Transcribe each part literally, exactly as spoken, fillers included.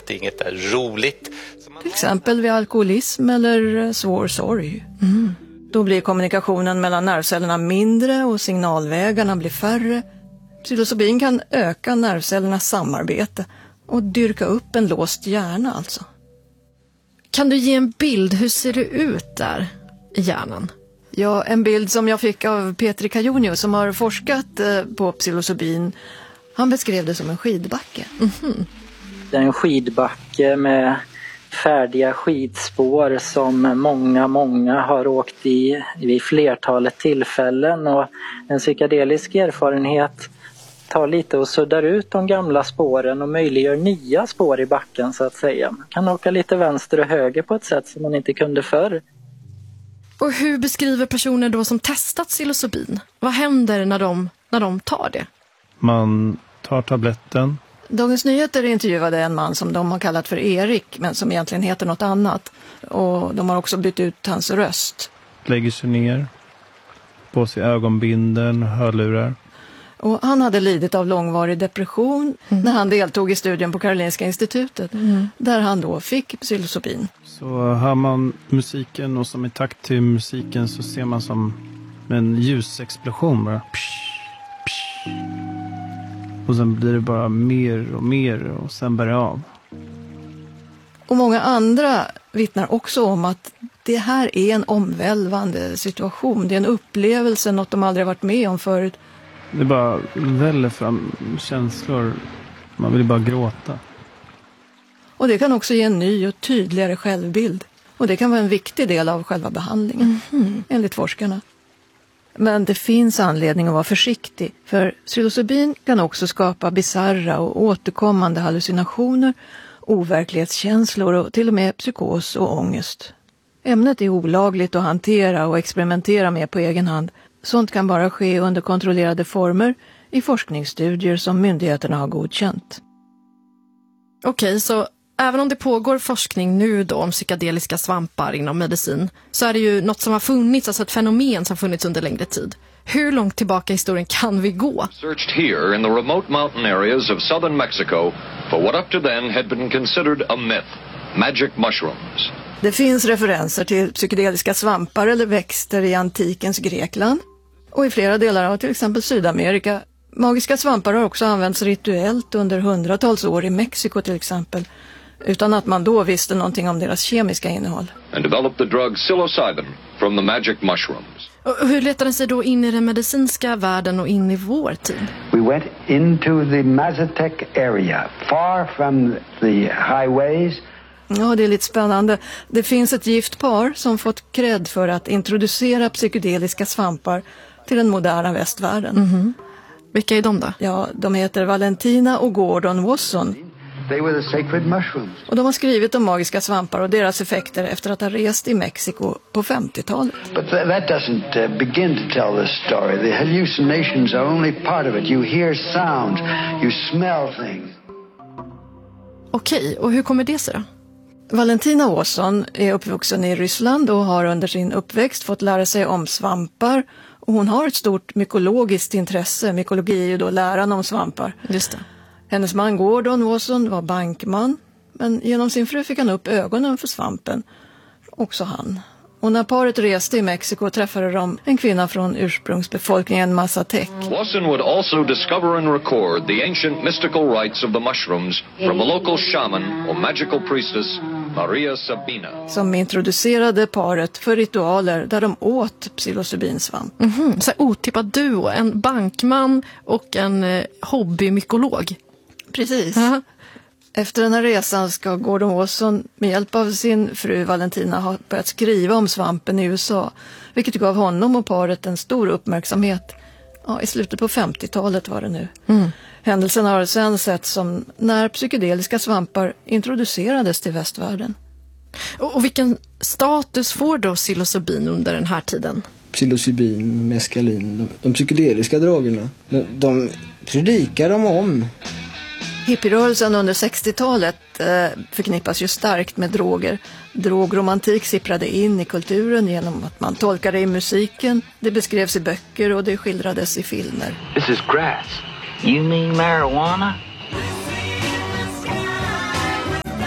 att inget är roligt. Till exempel vid alkoholism eller svår sorg. Mm. Då blir kommunikationen mellan nervcellerna mindre och signalvägarna blir färre. Psilocybin kan öka nervcellernas samarbete och dyrka upp en låst hjärna alltså. Kan du ge en bild, hur ser det ut där i hjärnan? Ja, en bild som jag fick av Petri Kajonio som har forskat på psilocybin. Han beskrev det som en skidbacke. Mm-hmm. Det är en skidbacke med färdiga skidspår som många, många har åkt i vid flertalet tillfällen. Och en psykedelisk erfarenhet tar lite och suddar ut de gamla spåren och möjliggör nya spår i backen så att säga. Man kan åka lite vänster och höger på ett sätt som man inte kunde förr. Och hur beskriver personer då som testat psilocybin? Vad händer när de, när de tar det? Man tar tabletten. Dagens Nyheter intervjuade en man som de har kallat för Erik, men som egentligen heter något annat. Och de har också bytt ut hans röst. Lägger sig ner, på sig ögonbindeln, hörlurar. Och han hade lidit av långvarig depression mm. när han deltog i studien på Karolinska institutet. Mm. Där han då fick psilocybin. Så hör man musiken och som i takt till musiken så ser man som en ljusexplosion bara. Psh, psh. Och sen blir det bara mer och mer och sen börjar det av. Och många andra vittnar också om att det här är en omvälvande situation. Det är en upplevelse, något de aldrig varit med om förut. Det bara väller fram känslor. Man vill bara gråta. Och det kan också ge en ny och tydligare självbild. Och det kan vara en viktig del av själva behandlingen, mm-hmm. enligt forskarna. Men det finns anledning att vara försiktig. För psilocybin kan också skapa bizarra och återkommande hallucinationer, overklighetskänslor och till och med psykos och ångest. Ämnet är olagligt att hantera och experimentera med på egen hand. Sånt kan bara ske under kontrollerade former i forskningsstudier som myndigheterna har godkänt. Okej, så även om det pågår forskning nu då om psykedeliska svampar inom medicin så är det ju något som har funnits, alltså ett fenomen som har funnits under längre tid. Hur långt tillbaka i historien kan vi gå? Searched here in the remote mountain areas of southern Mexico for what up to then had been considered a myth, magic mushrooms. Det finns referenser till psykedeliska svampar eller växter i antikens Grekland och i flera delar av till exempel Sydamerika. Magiska svampar har också använts rituellt under hundratals år i Mexiko till exempel, utan att man då visste någonting om deras kemiska innehåll. And developed the drug psilocybin from the magic mushrooms. Och hur letar den sig då in i den medicinska världen och in i vår tid? We went into the Mazatec area, far from the highways. Ja, det är lite spännande. Det finns ett gift par som fått cred för att introducera psykedeliska svampar till den moderna västvärlden. Mm-hmm. Vilka är de då? Ja, de heter Valentina och Gordon Wasson. They were the sacred mushrooms. Och de har skrivit om magiska svampar och deras effekter efter att ha rest i Mexiko på femtiotalet. But th- that doesn't uh, begin to tell the story. The hallucinations are only part of it. You hear sounds, you smell things. Okej, och hur kommer det sig då? Valentina Wasson är uppvuxen i Ryssland och har under sin uppväxt fått lära sig om svampar. Och hon har ett stort mykologiskt intresse. Mykologi är ju då läran om svampar. Just det. Hennes man Gordon Wasson var bankman. Men genom sin fru fick han upp ögonen för svampen. Också han. Och när paret reste i Mexiko träffade de en kvinna från ursprungsbefolkningen Mazatec. Wasson would also discover and record the ancient mystical rites of the mushrooms from a local shaman or magical priestess, Maria Sabina. Som introducerade paret för ritualer där de åt psilocybinsvamp. Mm-hmm. Så otippad duo, en bankman och en eh, hobbymykolog. Precis. Uh-huh. Efter den här resan ska Gordon Wasson med hjälp av sin fru Valentina ha börjat skriva om svampen i U S A. Vilket gav honom och paret en stor uppmärksamhet. Ja, i slutet på femtiotalet var det nu. Mm. Händelsen har sedan sett som när psykedeliska svampar introducerades till västvärlden. Och, och vilken status får då psilocybin under den här tiden? Psilocybin, meskalin, de, de psykedeliska drogerna. De, de predikar de om. Hippierörelsen under sextiotalet eh, förknippas ju starkt med droger. Drogromantik sipprade in i kulturen genom att man tolkade i musiken, det beskrevs i böcker och det skildrades i filmer. This is grass. You mean marijuana?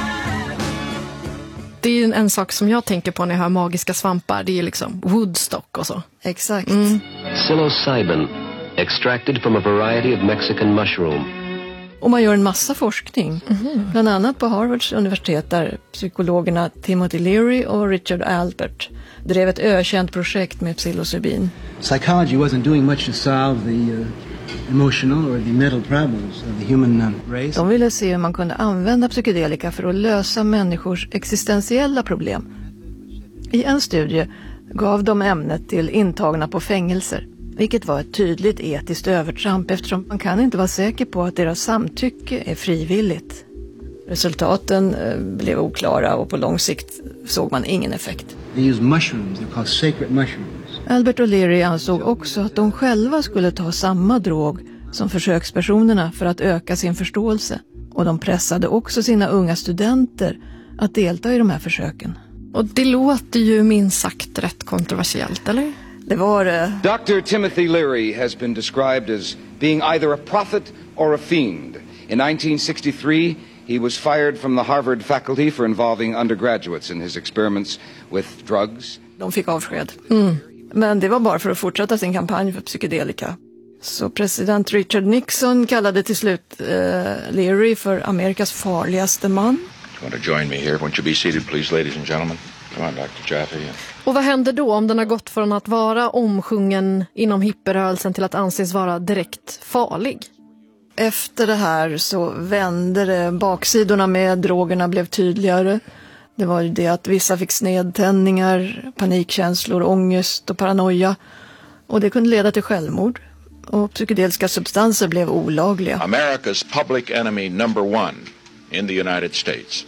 det är en sak som jag tänker på när jag hör magiska svampar. Det är liksom Woodstock och så. Exakt. Mm. Psilocybin, extracted from a variety of Mexican mushroom. Och man gör en massa forskning. Mm. Bland annat på Harvards universitet där psykologerna Timothy Leary och Richard Albert drev ett ökänt projekt med psilocybin. Psychology wasn't doing much to solve the uh, emotional or the mental problems of the human uh, race. De ville se hur man kunde använda psykedelika för att lösa människors existentiella problem. I en studie gav de ämnet till intagna på fängelser, vilket var ett tydligt etiskt övertramp eftersom man kan inte vara säker på att deras samtycke är frivilligt. Resultaten eh, blev oklara och på lång sikt såg man ingen effekt. They use mushrooms, they're called sacred mushrooms. Albert och Leary ansåg också att de själva skulle ta samma drog som försökspersonerna för att öka sin förståelse. Och de pressade också sina unga studenter att delta i de här försöken. Och det låter ju minst sagt rätt kontroversiellt, eller? Det var det. doctor Timothy Leary has been described as being either a prophet or a fiend. In nineteen sixty-three, he was fired from the Harvard faculty for involving undergraduates in his experiments with drugs. De fick avsked. Mm. Men det var bara för att fortsätta sin kampanj för psykedelika. Så president Richard Nixon kallade till slut uh, Leary för Amerikas farligaste man. You want to join me here? Won't you be seated, please, ladies and gentlemen? Come on, doctor Jaffe. Och vad händer då om den har gått från att vara omsjungen inom hipperörelsen till att anses vara direkt farlig? Efter det här så vände det. Baksidorna med drogerna blev tydligare. Det var ju det att vissa fick snedtändningar, panikkänslor, ångest och paranoia. Och det kunde leda till självmord. Och psykedeliska substanser blev olagliga. America's public enemy number one in the United States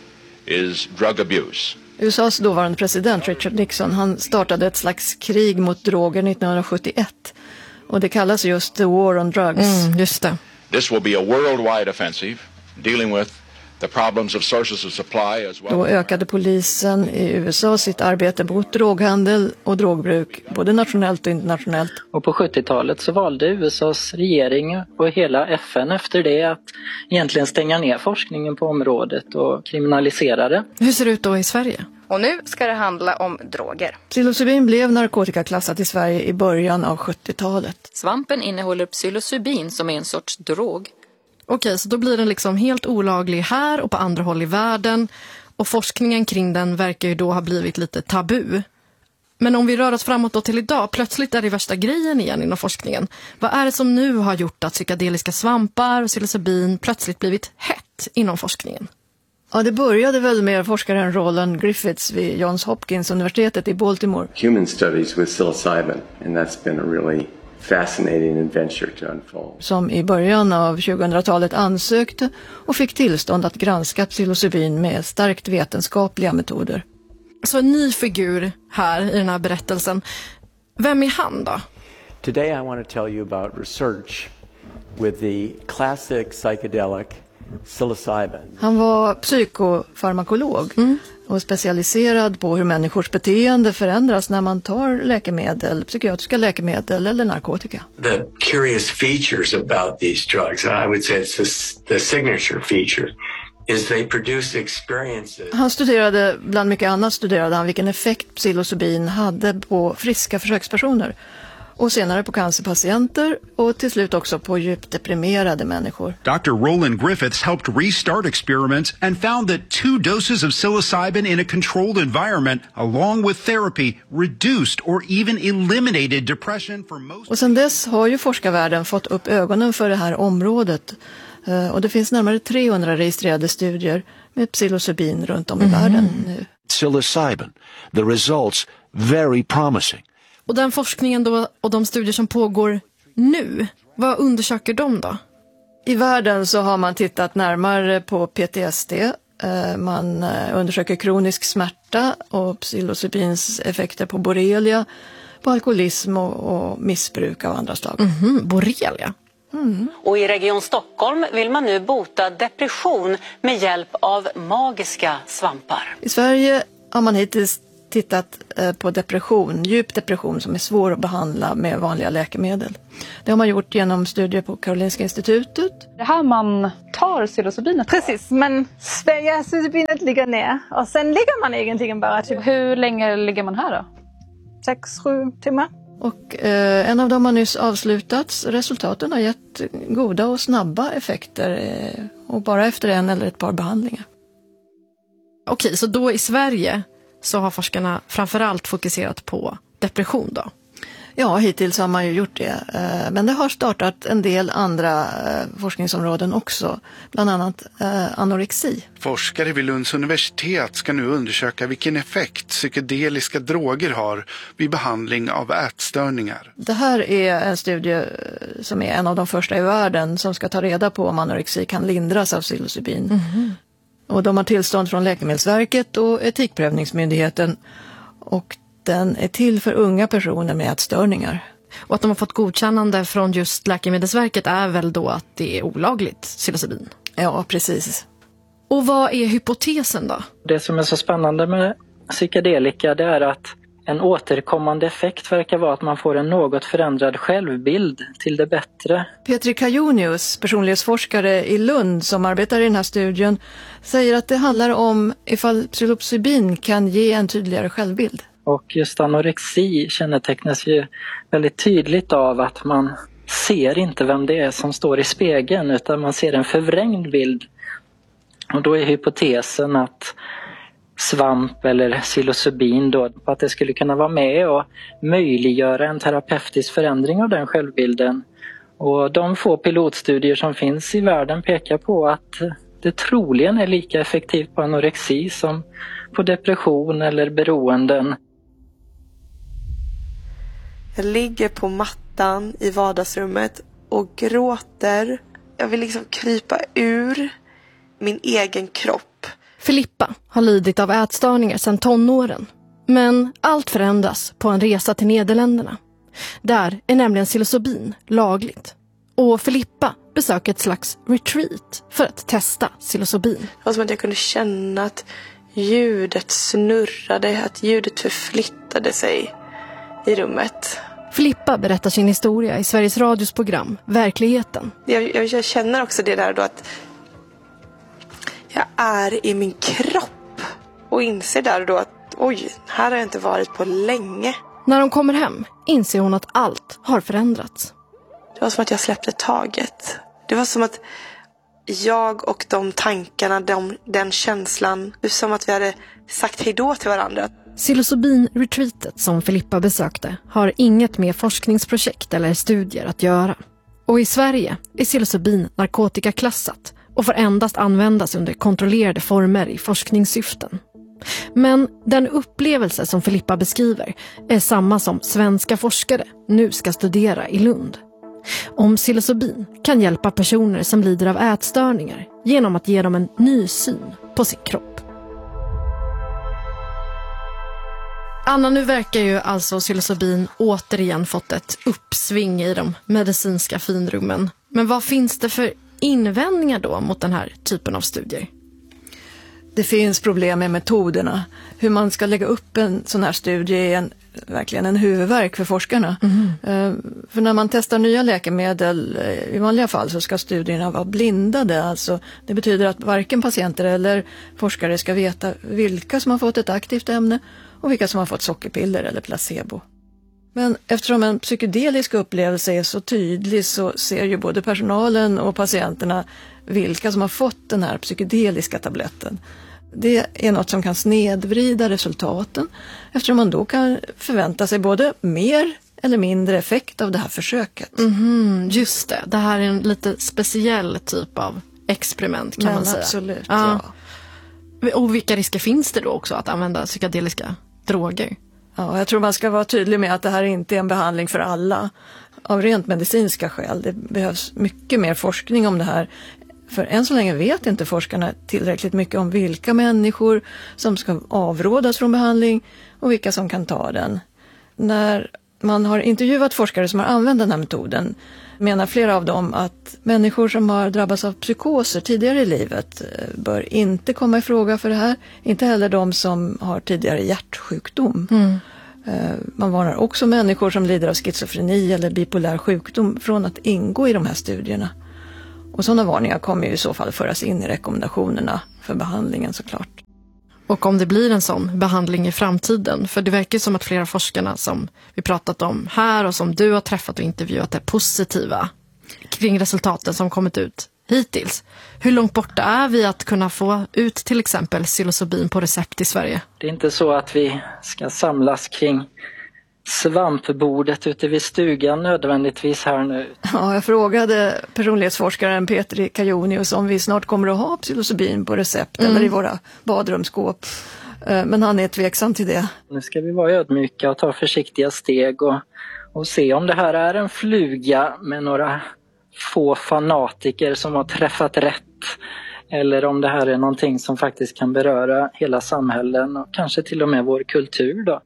is drug abuse. U S A:s dåvarande president Richard Nixon, han startade ett slags krig mot droger nittonhundrasjuttioett. Och det kallas just the war on drugs. Mm, just det. This will be a worldwide offensive dealing with the problems of sources of supply as well. Då ökade polisen i U S A sitt arbete mot droghandel och drogbruk, både nationellt och internationellt. Och på sjuttiotalet så valde U S A:s regering och hela F N efter det att egentligen stänga ner forskningen på området och kriminalisera det. Hur ser det ut då i Sverige? Och nu ska det handla om droger. Psilocybin blev narkotikaklassat i Sverige i början av sjuttiotalet. Svampen innehåller psilocybin som är en sorts drog. Okej, så då blir den liksom helt olaglig här och på andra håll i världen. Och forskningen kring den verkar ju då ha blivit lite tabu. Men om vi rör oss framåt då till idag, plötsligt är det värsta grejen igen inom forskningen. Vad är det som nu har gjort att psykedeliska svampar och psilocybin plötsligt blivit hett inom forskningen? Ja, det började väl med forskaren Roland Griffiths vid Johns Hopkins universitetet i Baltimore. Human studies with psilocybin, and that's been a really fascinating adventure to unfold. Som i början av tjugohundratalet ansökte och fick tillstånd att granska psilocybin med starkt vetenskapliga metoder. Så en ny figur här i den här berättelsen. Vem är han då? Today I want to tell you about research with the classic psychedelic psilocybin. Han var psykofarmakolog mm. och specialiserad på hur människors beteende förändras när man tar läkemedel, psykiatriska läkemedel eller narkotika. The curious features about these drugs, I would say it's the, the signature feature, is they produce experiences. Han studerade, bland mycket annat studerade han vilken effekt psilocybin hade på friska försökspersoner. Och senare på cancerpatienter och till slut också på djupt deprimerade människor. doctor Roland Griffiths helped restart experiments and found that two doses of psilocybin in a controlled environment along with therapy reduced or even eliminated depression for most. Och sedan dess har ju forskarvärlden fått upp ögonen för det här området. Och det finns närmare trehundra registrerade studier med psilocybin runt om i mm. världen nu. Psilocybin, the results very promising. Och den forskningen då och de studier som pågår nu, vad undersöker de då? I världen så har man tittat närmare på P T S D. Man undersöker kronisk smärta och psilocybins effekter på borrelia, på alkoholism och, och missbruk av andra slag. Mm-hmm, borrelia? Mm. Och i Region Stockholm vill man nu bota depression med hjälp av magiska svampar. I Sverige har man hittills tittat på depression, djup depression som är svår att behandla med vanliga läkemedel. Det har man gjort genom studier på Karolinska institutet. Det här man tar psilocybinet. Precis, man sväljer psilocybinet, ligger ner och sen ligger man egentligen bara typ. Hur länge ligger man här då? Sex, sju timmar. Och eh, en av dem har nyss avslutats. Resultaten har gett goda och snabba effekter eh, och bara efter en eller ett par behandlingar. Okej, så då i Sverige så har forskarna framförallt fokuserat på depression då? Ja, hittills har man ju gjort det. Men det har startat en del andra forskningsområden också, bland annat anorexi. Forskare vid Lunds universitet ska nu undersöka vilken effekt psykedeliska droger har vid behandling av ätstörningar. Det här är en studie som är en av de första i världen som ska ta reda på om anorexi kan lindras av psilocybin. Mm-hmm. Och de har tillstånd från Läkemedelsverket och Etikprövningsmyndigheten, och den är till för unga personer med ätstörningar. Och att de har fått godkännande från just Läkemedelsverket är väl då att det är olagligt psilocybin? Ja, precis. Och vad är hypotesen då? Det som är så spännande med psykedelika, det är att en återkommande effekt verkar vara att man får en något förändrad självbild till det bättre. Petri Kajonius, personlighetsforskare i Lund som arbetar i den här studien, säger att det handlar om ifall psilocybin kan ge en tydligare självbild. Och just anorexi kännetecknas ju väldigt tydligt av att man ser inte vem det är som står i spegeln, utan man ser en förvrängd bild. Och då är hypotesen att svamp eller psilocybin då, att det skulle kunna vara med och möjliggöra en terapeutisk förändring av den självbilden. Och de få pilotstudier som finns i världen pekar på att det troligen är lika effektivt på anorexi som på depression eller beroenden. Jag ligger på mattan i vardagsrummet och gråter. Jag vill liksom krypa ur min egen kropp. Filippa har lidit av ätstörningar sedan tonåren. Men allt förändras på en resa till Nederländerna. Där är nämligen psilocybin lagligt. Och Filippa besöker ett slags retreat för att testa psilocybin. Det var som att jag kunde känna att ljudet snurrade, att ljudet förflyttade sig i rummet. Filippa berättar sin historia i Sveriges Radios program Verkligheten. Jag, jag, jag känner också det där då att jag är i min kropp och inser där då att oj, här har jag inte varit på länge. När hon kommer hem inser hon att allt har förändrats. Det var som att jag släppte taget. Det var som att jag och de tankarna, de, den känslan, det var som att vi hade sagt hejdå till varandra. Psilocybin-retreatet som Filippa besökte har inget med forskningsprojekt eller studier att göra. Och i Sverige är psilocybin narkotikaklassat och får endast användas under kontrollerade former i forskningssyften. Men den upplevelse som Filippa beskriver är samma som svenska forskare nu ska studera i Lund. Om psilocybin kan hjälpa personer som lider av ätstörningar genom att ge dem en ny syn på sin kropp. Anna, nu verkar ju alltså psilocybin återigen fått ett uppsving i de medicinska finrummen. Men vad finns det för invändningar då mot den här typen av studier? Det finns problem med metoderna. Hur man ska lägga upp en sån här studie är en, verkligen en huvudvärk för forskarna. Mm. För när man testar nya läkemedel, i vanliga fall så ska studierna vara blindade. Alltså, det betyder att varken patienter eller forskare ska veta vilka som har fått ett aktivt ämne och vilka som har fått sockerpiller eller placebo. Men eftersom en psykedelisk upplevelse är så tydlig så ser ju både personalen och patienterna vilka som har fått den här psykedeliska tabletten. Det är något som kan snedvrida resultaten eftersom man då kan förvänta sig både mer eller mindre effekt av det här försöket. Mm-hmm, just det, det här är en lite speciell typ av experiment kan Men man säga. Absolut, ja. ja. Och vilka risker finns det då också att använda psykedeliska droger? Ja, jag tror man ska vara tydlig med att det här inte är en behandling för alla av rent medicinska skäl. Det behövs mycket mer forskning om det här. För än så länge vet inte forskarna tillräckligt mycket om vilka människor som ska avrådas från behandling och vilka som kan ta den. När Man har intervjuat forskare som har använt den här metoden. Menar flera av dem att människor som har drabbats av psykoser tidigare i livet bör inte komma i fråga för det här. Inte heller de som har tidigare hjärtsjukdom. Mm. Man varnar också människor som lider av schizofreni eller bipolär sjukdom från att ingå i de här studierna. Och sådana varningar kommer ju i så fall föras in i rekommendationerna för behandlingen såklart. Och om det blir en sån behandling i framtiden, för det verkar som att flera forskarna som vi pratat om här och som du har träffat och intervjuat är positiva kring resultaten som kommit ut hittills. Hur långt borta är vi att kunna få ut till exempel psilocybin på recept i Sverige? Det är inte så att vi ska samlas kring svampbordet ute vid stugan nödvändigtvis här nu. Ja, jag frågade personlighetsforskaren Petri Kajonius om vi snart kommer att ha psilocybin på recept mm. eller i våra badrumsskåp. Men han är tveksam till det. Nu ska vi vara ödmjuka och ta försiktiga steg och, och se om det här är en fluga med några få fanatiker som har träffat rätt. Eller om det här är någonting som faktiskt kan beröra hela samhällen och kanske till och med vår kultur då.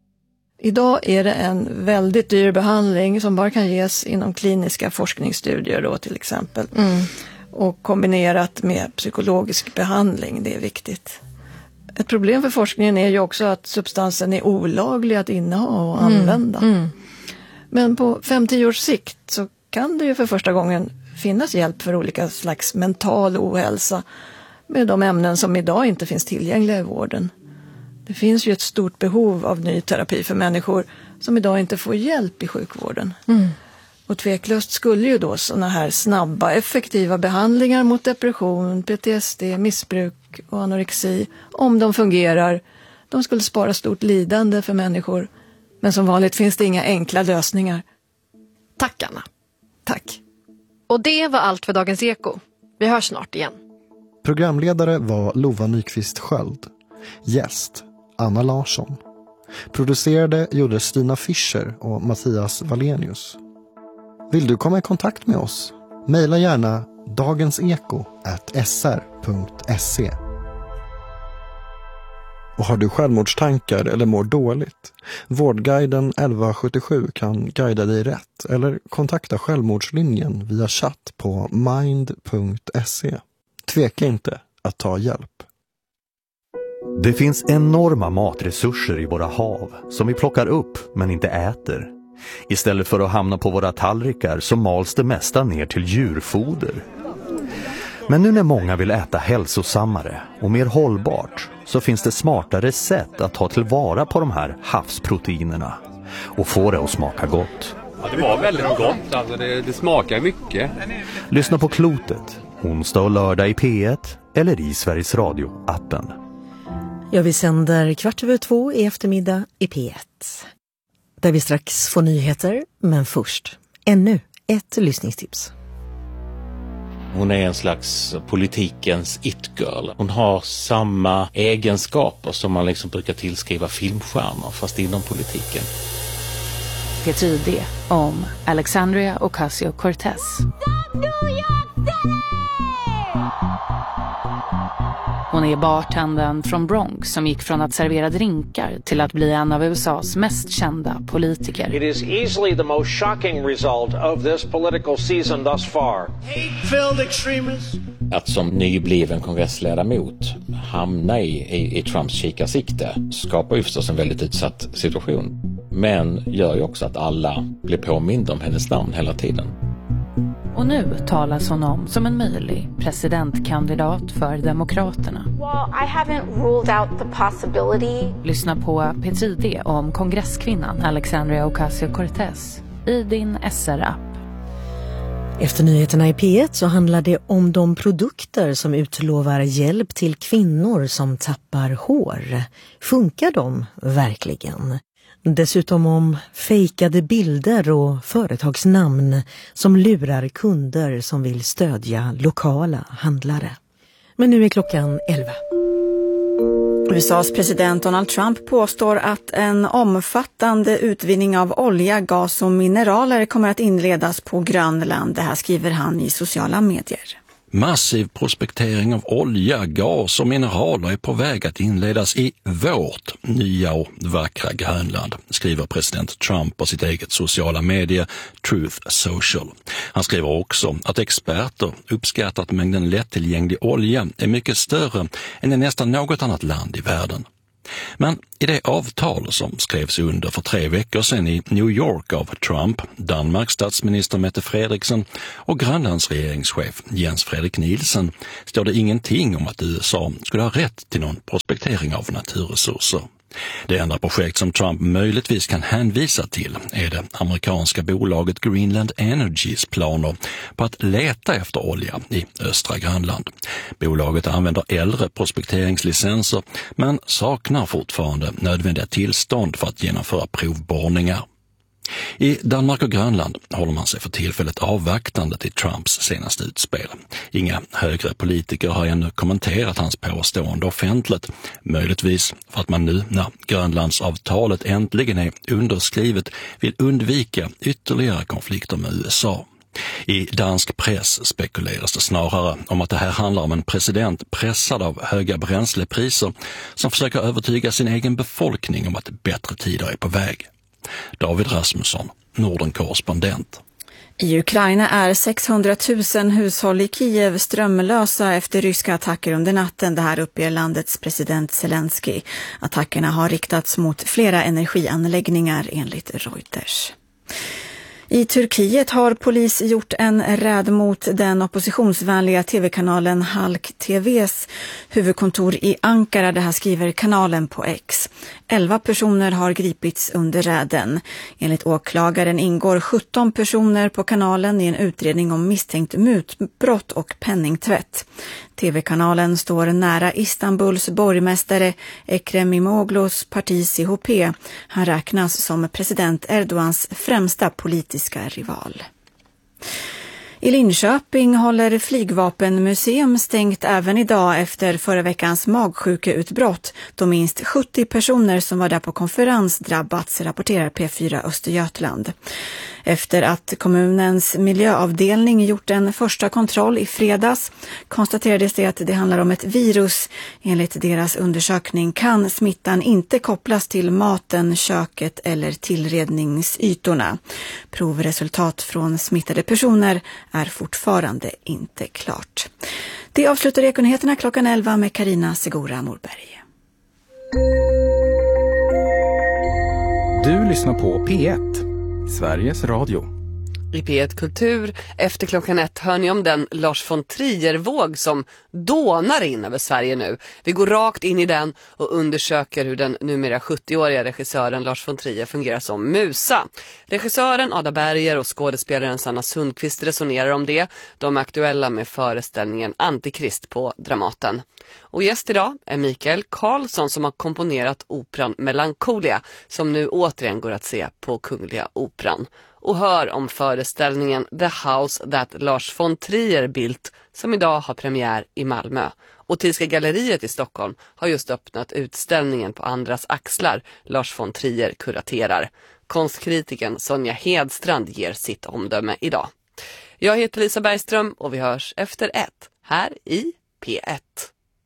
Idag är det en väldigt dyr behandling som bara kan ges inom kliniska forskningsstudier då till exempel. Mm. Och kombinerat med psykologisk behandling, det är viktigt. Ett problem för forskningen är ju också att substansen är olaglig att inneha och använda. Mm. Mm. Men på fem till tio års sikt så kan det ju för första gången finnas hjälp för olika slags mental ohälsa med de ämnen som idag inte finns tillgängliga i vården. Det finns ju ett stort behov av ny terapi för människor som idag inte får hjälp i sjukvården. Mm. Och tveklöst skulle ju då sådana här snabba, effektiva behandlingar mot depression, P T S D, missbruk och anorexi, om de fungerar, de skulle spara stort lidande för människor. Men som vanligt finns det inga enkla lösningar. Tack Anna. Tack. Och det var allt för Dagens Eko. Vi hörs snart igen. Programledare var Lova Nyqvist Sköld. Gäst Anna Larsson. Producerade gjorde Stina Fischer och Mattias Valenius. Vill du komma i kontakt med oss? Maila gärna dagenseko at s r punkt se. Och har du självmordstankar eller mår dåligt? Vårdguiden elva sjuttiosju kan guida dig rätt eller kontakta Självmordslinjen via chatt på mind punkt se. Tveka inte att ta hjälp. Det finns enorma matresurser i våra hav som vi plockar upp men inte äter. Istället för att hamna på våra tallrikar så mals det mesta ner till djurfoder. Men nu när många vill äta hälsosammare och mer hållbart så finns det smartare sätt att ta tillvara på de här havsproteinerna och få det att smaka gott. Ja, det var väldigt gott, alltså det, det smakar mycket. Lyssna på Klotet, onsdag och lördag i P ett eller i Sveriges Radio-appen. Ja, vi sänder kvart över två i eftermiddag i P ett. Där vi strax får nyheter, men först ännu ett lyssningstips. Hon är en slags politikens it-girl. Hon har samma egenskaper som man liksom brukar tillskriva filmstjärnor, fast inom politiken. P tre D om Alexandria Ocasio-Cortez. Hon är bartendern från Bronx som gick från att servera drinkar till att bli en av U S A:s mest kända politiker. It is easily the most shocking result of this political season thus far. Hate-filled extremists. Att som nybliven kongressledamot hamna i, i, i Trumps kikarsikte skapar ju förstås en väldigt utsatt situation. Men gör ju också att alla blir påminda om hennes namn hela tiden. Och nu talas hon om som en möjlig presidentkandidat för Demokraterna. Well, I haven't ruled out the possibility. Lyssna på P tre D om kongresskvinnan Alexandria Ocasio-Cortez i din S R-app. Efter nyheterna i P ett så handlar det om de produkter som utlovar hjälp till kvinnor som tappar hår. Funkar de verkligen? Dessutom om fejkade bilder och företagsnamn som lurar kunder som vill stödja lokala handlare. Men nu är klockan elva. U S A:s president Donald Trump påstår att en omfattande utvinning av olja, gas och mineraler kommer att inledas på Grönland. Det här skriver han i sociala medier. Massiv prospektering av olja, gas och mineraler är på väg att inledas i vårt nya och vackra Grönland, skriver president Trump på sitt eget sociala medie Truth Social. Han skriver också att experter uppskattar att mängden lättillgänglig olja är mycket större än i nästan något annat land i världen. Men i det avtal som skrevs under för tre veckor sedan i New York av Trump, Danmarks statsminister Mette Frederiksen och Grönlands regeringschef Jens Frederik Nielsen står det ingenting om att U S A skulle ha rätt till någon prospektering av naturresurser. Det enda projekt som Trump möjligtvis kan hänvisa till är det amerikanska bolaget Greenland Energys planer på att leta efter olja i östra Grönland. Bolaget använder äldre prospekteringslicenser men saknar fortfarande nödvändiga tillstånd för att genomföra provborrningar. I Danmark och Grönland håller man sig för tillfället avvaktande till Trumps senaste utspel. Inga högre politiker har ännu kommenterat hans påstående offentligt, möjligtvis för att man nu när Grönlandsavtalet äntligen är underskrivet vill undvika ytterligare konflikter med U S A. I dansk press spekuleras det snarare om att det här handlar om en president pressad av höga bränslepriser som försöker övertyga sin egen befolkning om att bättre tider är på väg. David Rasmusson, Norden-korrespondent. I Ukraina är sexhundratusen hushåll i Kiev strömlösa efter ryska attacker under natten. Det här uppger landets president Zelensky. Attackerna har riktats mot flera energianläggningar enligt Reuters. I Turkiet har polis gjort en räd mot den oppositionsvänliga tv-kanalen Halk T V:s huvudkontor i Ankara. Det här skriver kanalen på X. Elva personer har gripits under räden. Enligt åklagaren ingår sjutton personer på kanalen i en utredning om misstänkt mutbrott och penningtvätt. Tv-kanalen står nära Istanbuls borgmästare Ekrem İmamoğlu's parti C H P. Han räknas som president Erdogans främsta politiska rival. I Linköping håller Flygvapenmuseum stängt även idag efter förra veckans magsjukeutbrott då minst sjuttio personer som var där på konferens drabbats, rapporterar P fyra Östergötland. Efter att kommunens miljöavdelning gjort en första kontroll i fredags konstaterades det att det handlar om ett virus. Enligt deras undersökning kan smittan inte kopplas till maten, köket eller tillredningsytorna. Provresultat från smittade personer är fortfarande inte klart. Det avslutar Ekonyheterna klockan elva med Karina Segura Morberg. Du lyssnar på P ett, Sveriges Radio. I P ett Kultur efter klockan ett hör ni om den Lars von Trier-våg som dånar in över Sverige nu. Vi går rakt in i den och undersöker hur den numera sjuttioåriga regissören Lars von Trier fungerar som musa. Regissören Ada Berger och skådespelaren Sanna Sundqvist resonerar om det. De är aktuella med föreställningen Antikrist på Dramaten. Och gäst idag är Mikael Karlsson som har komponerat operan Melancholia som nu återigen går att se på Kungliga Operan. Och hör om föreställningen The House That Lars von Trier Built som idag har premiär i Malmö. Och Tyska galleriet i Stockholm har just öppnat utställningen På andras axlar Lars von Trier kuraterar. Konstkritiken Sonja Hedstrand ger sitt omdöme idag. Jag heter Lisa Bergström och vi hörs efter ett här i P ett.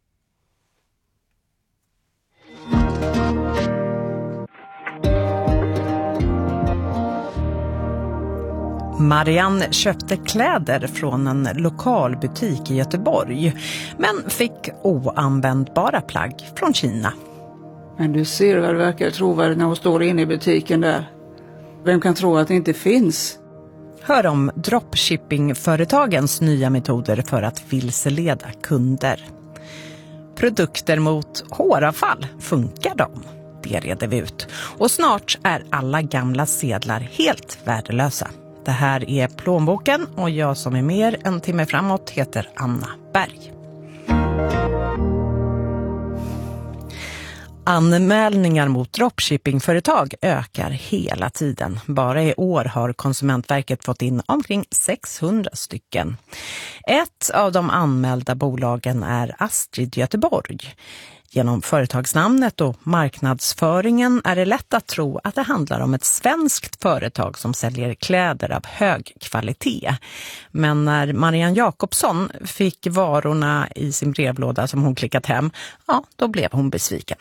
Marianne köpte kläder från en lokal butik i Göteborg men fick oanvändbara plagg från Kina. Men du ser vad det verkar trovärdigt när hon står inne i butiken där. Vem kan tro att det inte finns? Hör om dropshippingföretagens nya metoder för att vilseleda kunder. Produkter mot håravfall, funkar de? Det reder vi ut. Och snart är alla gamla sedlar helt värdelösa. Det här är Plånboken och jag som är mer en timme framåt heter Anna Berg. Anmälningar mot dropshippingföretag ökar hela tiden. Bara i år har Konsumentverket fått in omkring sexhundra stycken. Ett av de anmälda bolagen är Astrid Göteborg. Genom företagsnamnet och marknadsföringen är det lätt att tro att det handlar om ett svenskt företag som säljer kläder av hög kvalitet. Men när Marianne Jakobsson fick varorna i sin brevlåda som hon klickat hem, ja, då blev hon besviken.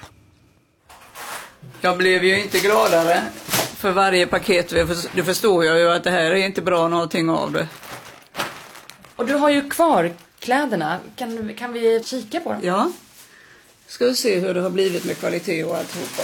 Jag blev ju inte gladare för varje paket. Det förstår jag ju att det här är inte bra någonting av det. Och du har ju kvar kläderna. Kan, kan vi kika på dem? Ja. Ska vi se hur det har blivit med kvalitet och alltihopa.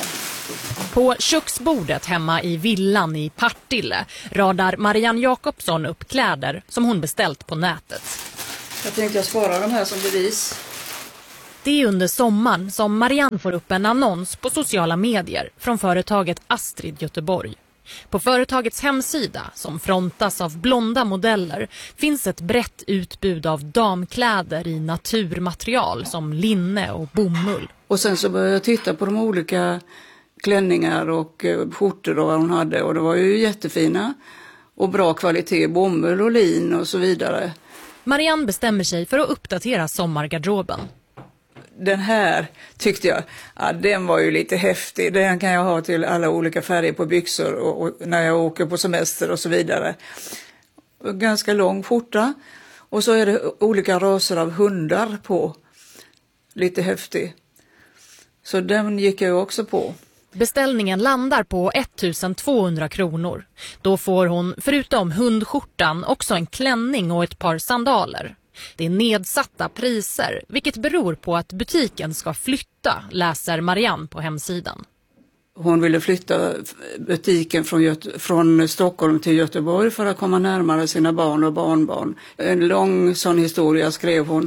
På köksbordet hemma i villan i Partille radar Marianne Jakobsson upp kläder som hon beställt på nätet. Jag tänkte jag spara de här som bevis. Det är under sommaren som Marianne får upp en annons på sociala medier från företaget Astrid Göteborg. På företagets hemsida, som frontas av blonda modeller, finns ett brett utbud av damkläder i naturmaterial som linne och bomull. Och sen så började jag titta på de olika klänningar och skjortor och vad hon hade. Och det var ju jättefina och bra kvalitet, bomull och lin och så vidare. Marianne bestämmer sig för att uppdatera sommargarderoben. Den här tyckte jag, ja, den var ju lite häftig. Den kan jag ha till alla olika färger på byxor och, och när jag åker på semester och så vidare. Ganska lång skjorta. Och så är det olika raser av hundar på. Lite häftig. Så den gick jag också på. Beställningen landar på ettusentvåhundra kronor. Då får hon förutom hundskjortan också en klänning och ett par sandaler. Det är nedsatta priser, vilket beror på att butiken ska flytta, läser Marianne på hemsidan. Hon ville flytta butiken från, Göte- från Stockholm till Göteborg för att komma närmare sina barn och barnbarn. En lång sån historia skrev hon.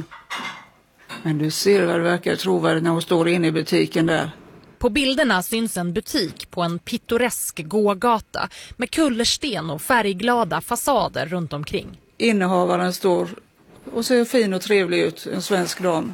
Men du ser vad det verkar trovärdigt när hon står inne i butiken där. På bilderna syns en butik på en pittoresk gågata med kullersten och färgglada fasader runt omkring. Innehavaren står och ser fin och trevlig ut, en svensk dam.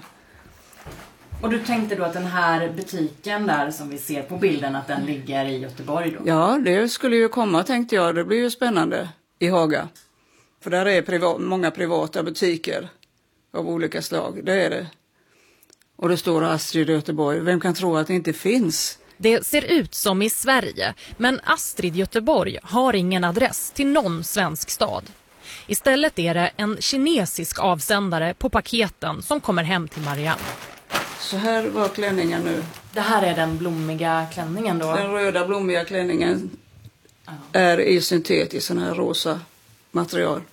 Och du tänkte då att den här butiken där som vi ser på bilden, att den ligger i Göteborg då? Ja, det skulle ju komma tänkte jag. Det blir ju spännande i Haga. För där är priva- många privata butiker av olika slag, det är det. Och det står Astrid Göteborg. Vem kan tro att det inte finns? Det ser ut som i Sverige, men Astrid Göteborg har ingen adress till någon svensk stad. Istället är det en kinesisk avsändare på paketen som kommer hem till Marianne. Så här var klänningen nu. Det här är den blommiga klänningen då? Den röda blommiga klänningen ja. är i syntetiskt sån här rosa material.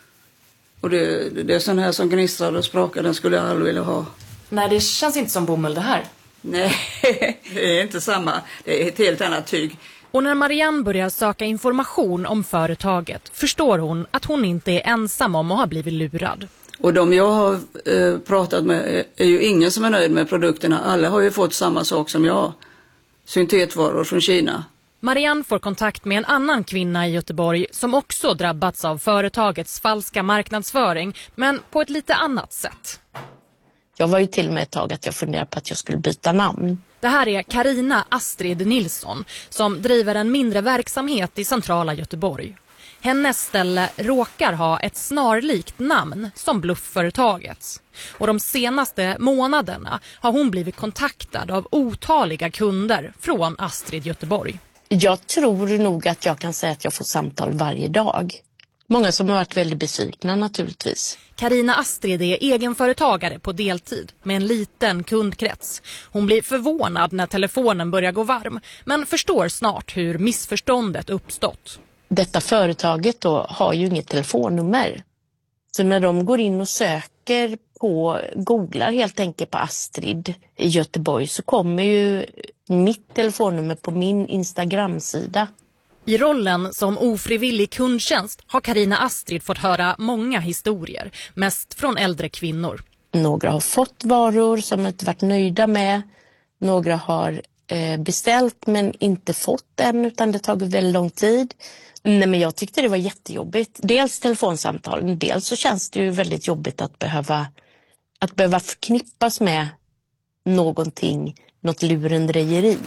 Och det, det är sån här som gnistrar och sprakar, den skulle jag aldrig vilja ha. Nej, det känns inte som bomull det här. Nej, det är inte samma. Det är ett helt annat tyg. Och när Marianne börjar söka information om företaget förstår hon att hon inte är ensam om att ha blivit lurad. Och de jag har eh, pratat med är ju ingen som är nöjd med produkterna. Alla har ju fått samma sak som jag. Syntetvaror från Kina. Marianne får kontakt med en annan kvinna i Göteborg som också drabbats av företagets falska marknadsföring, men på ett lite annat sätt. Jag var ju till och med ett tag att jag funderade på att jag skulle byta namn. Det här är Carina Astrid Nilsson som driver en mindre verksamhet i centrala Göteborg. Hennes ställe råkar ha ett snarlikt namn som bluffföretagets. Och de senaste månaderna har hon blivit kontaktad av otaliga kunder från Astrid Göteborg. Jag tror nog att jag kan säga att jag får samtal varje dag. Många som har varit väldigt besvikna naturligtvis. Carina Astrid är egenföretagare på deltid med en liten kundkrets. Hon blir förvånad när telefonen börjar gå varm, men förstår snart hur missförståndet uppstått. Detta företaget då har ju inget telefonnummer. Så när de går in och söker på, googlar helt enkelt på Astrid i Göteborg, så kommer ju mitt telefonnummer på min Instagram-sida. I rollen som ofrivillig kundtjänst har Carina Astrid fått höra många historier, mest från äldre kvinnor. Några har fått varor som de inte varit nöjda med. Några har eh, beställt men inte fått än, utan det tagit väldigt lång tid. Nej, men jag tyckte det var jättejobbigt. Dels telefonsamtalen, dels så känns det ju väldigt jobbigt att behöva, att behöva förknippas med någonting något lurendrejeri.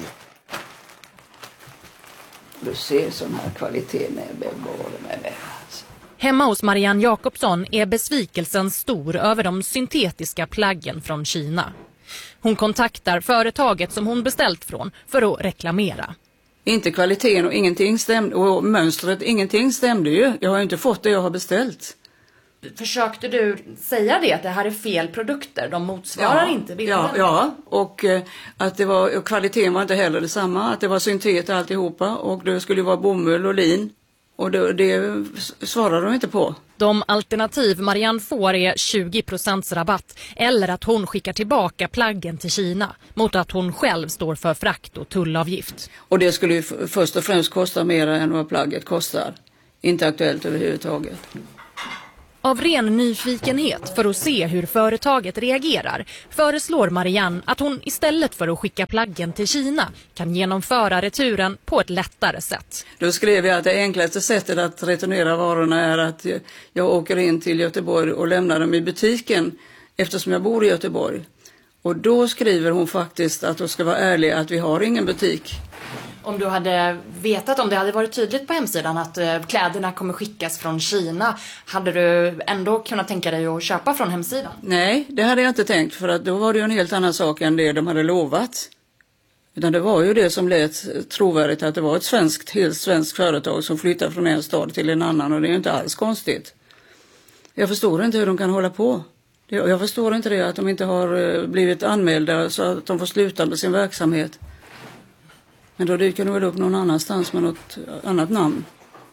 Du ser sån här kvalitet med bevare med det. Hemma hos Marianne Jakobsson är besvikelsen stor över de syntetiska plaggen från Kina. Hon kontaktar företaget som hon beställt från för att reklamera. Inte kvaliteten och ingenting stämde, och mönstret, ingenting stämde ju. Jag har ju inte fått det jag har beställt. Försökte du säga det, att det här är fel produkter, de motsvarar ja, inte bilden? Ja, ja, och eh, att det var, och kvaliteten var inte heller detsamma, att det var syntet alltihopa och det skulle vara bomull och lin. Och det, det svarar de inte på. De alternativ Marianne får är tjugo procent rabatt eller att hon skickar tillbaka plaggen till Kina mot att hon själv står för frakt och tullavgift. Och det skulle ju först och främst kosta mer än vad plagget kostar. Inte aktuellt överhuvudtaget. Av ren nyfikenhet för att se hur företaget reagerar föreslår Marianne att hon istället för att skicka plaggen till Kina kan genomföra returen på ett lättare sätt. Då skrev jag att det enklaste sättet att returnera varorna är att jag åker in till Göteborg och lämnar dem i butiken eftersom jag bor i Göteborg. Och då skriver hon faktiskt att hon ska vara ärlig att vi har ingen butik. Om du hade vetat, om det hade varit tydligt på hemsidan att kläderna kommer skickas från Kina, hade du ändå kunnat tänka dig att köpa från hemsidan? Nej, det hade jag inte tänkt, för att då var det ju en helt annan sak än det de hade lovat. Utan det var ju det som lät trovärdigt, att det var ett svenskt, helt svenskt företag som flyttar från en stad till en annan, och det är ju inte alls konstigt. Jag förstår inte hur de kan hålla på. Jag förstår inte det, att de inte har blivit anmälda så att de får sluta med sin verksamhet. Men då dyker de väl upp någon annanstans med något annat namn.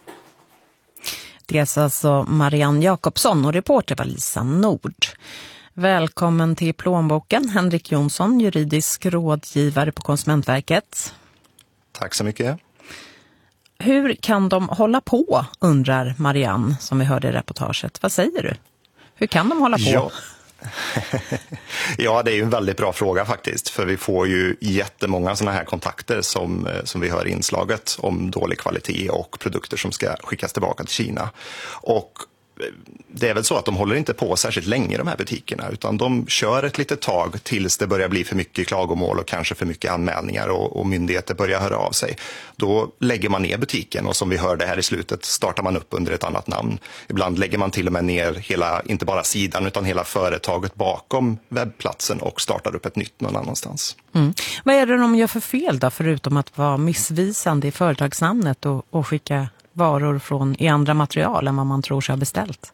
Det är alltså Marianne Jakobsson och reporter var Lisa Nord. Välkommen till Plånboken, Henrik Jonsson, juridisk rådgivare på Konsumentverket. Tack så mycket. Hur kan de hålla på, undrar Marianne, som vi hörde i reportaget. Vad säger du? Hur kan de hålla på? Ja. Ja, det är ju en väldigt bra fråga faktiskt, för vi får ju jättemånga sådana här kontakter som, som vi hör i inslaget om dålig kvalitet och produkter som ska skickas tillbaka till Kina. Och det är väl så att de håller inte på särskilt länge i de här butikerna, utan de kör ett litet tag tills det börjar bli för mycket klagomål och kanske för mycket anmälningar och, och myndigheter börjar höra av sig. Då lägger man ner butiken, och som vi hörde här i slutet startar man upp under ett annat namn. Ibland lägger man till och med ner hela, inte bara sidan utan hela företaget bakom webbplatsen och startar upp ett nytt någon annanstans. Mm. Vad är det de gör för fel då, förutom att vara missvisande i företagsnamnet och, och skicka varor från i andra material än vad man tror sig ha beställt?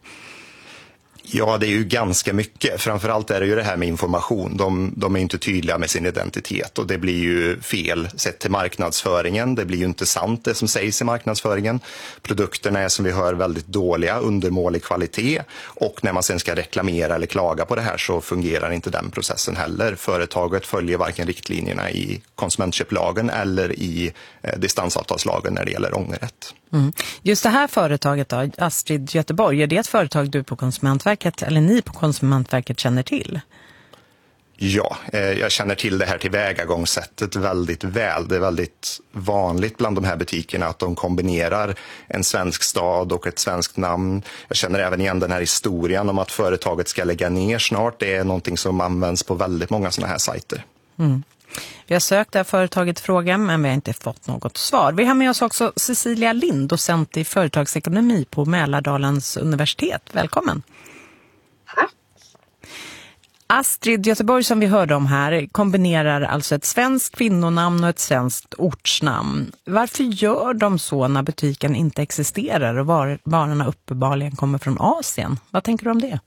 Ja, det är ju ganska mycket. Framförallt är det ju det här med information. De, de är inte tydliga med sin identitet, och det blir ju fel sett till marknadsföringen. Det blir ju inte sant det som sägs i marknadsföringen. Produkterna är, som vi hör, väldigt dåliga, undermålig kvalitet, och när man sen ska reklamera eller klaga på det här så fungerar inte den processen heller. Företaget följer varken riktlinjerna i konsumentköplagen eller i eh, distansavtalslagen när det gäller ångerrätt. Mm. Just det här företaget då, Astrid Göteborg, är det ett företag du på Konsumentverket eller ni på Konsumentverket känner till? Ja, eh, jag känner till det här tillvägagångssättet väldigt väl. Det är väldigt vanligt bland de här butikerna att de kombinerar en svensk stad och ett svenskt namn. Jag känner även igen den här historien om att företaget ska lägga ner snart. Det är någonting som används på väldigt många sådana här sajter. Mm. Vi har sökt det här företaget frågan, men vi har inte fått något svar. Vi har med oss också Cecilia Lind, docent i företagsekonomi på Mälardalens universitet. Välkommen. Tack. Astrid Göteborg, som vi hörde om här, kombinerar alltså ett svenskt kvinnonamn och ett svenskt ortsnamn. Varför gör de så när butiken inte existerar och var- varorna uppenbarligen kommer från Asien? Vad tänker du om det?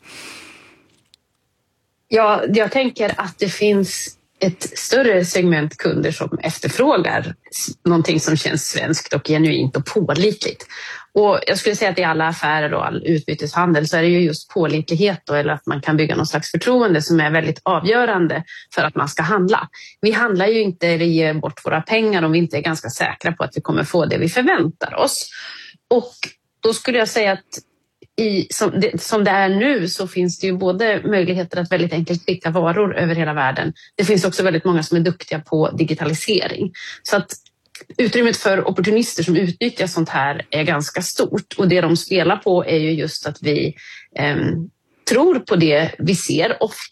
Ja, jag tänker att det finns ett större segment kunder som efterfrågar någonting som känns svenskt och genuint och pålitligt. Och jag skulle säga att i alla affärer och all utbyteshandel så är det ju just pålitlighet då, eller att man kan bygga någon slags förtroende som är väldigt avgörande för att man ska handla. Vi handlar ju inte eller ger bort våra pengar om vi inte är ganska säkra på att vi kommer få det vi förväntar oss. Och då skulle jag säga att I, som, det, som det är nu så finns det ju både möjligheter att väldigt enkelt skicka varor över hela världen. Det finns också väldigt många som är duktiga på digitalisering. Så att utrymmet för opportunister som utnyttjar sånt här är ganska stort. Och det de spelar på är ju just att vi eh, tror på det vi ser ofta.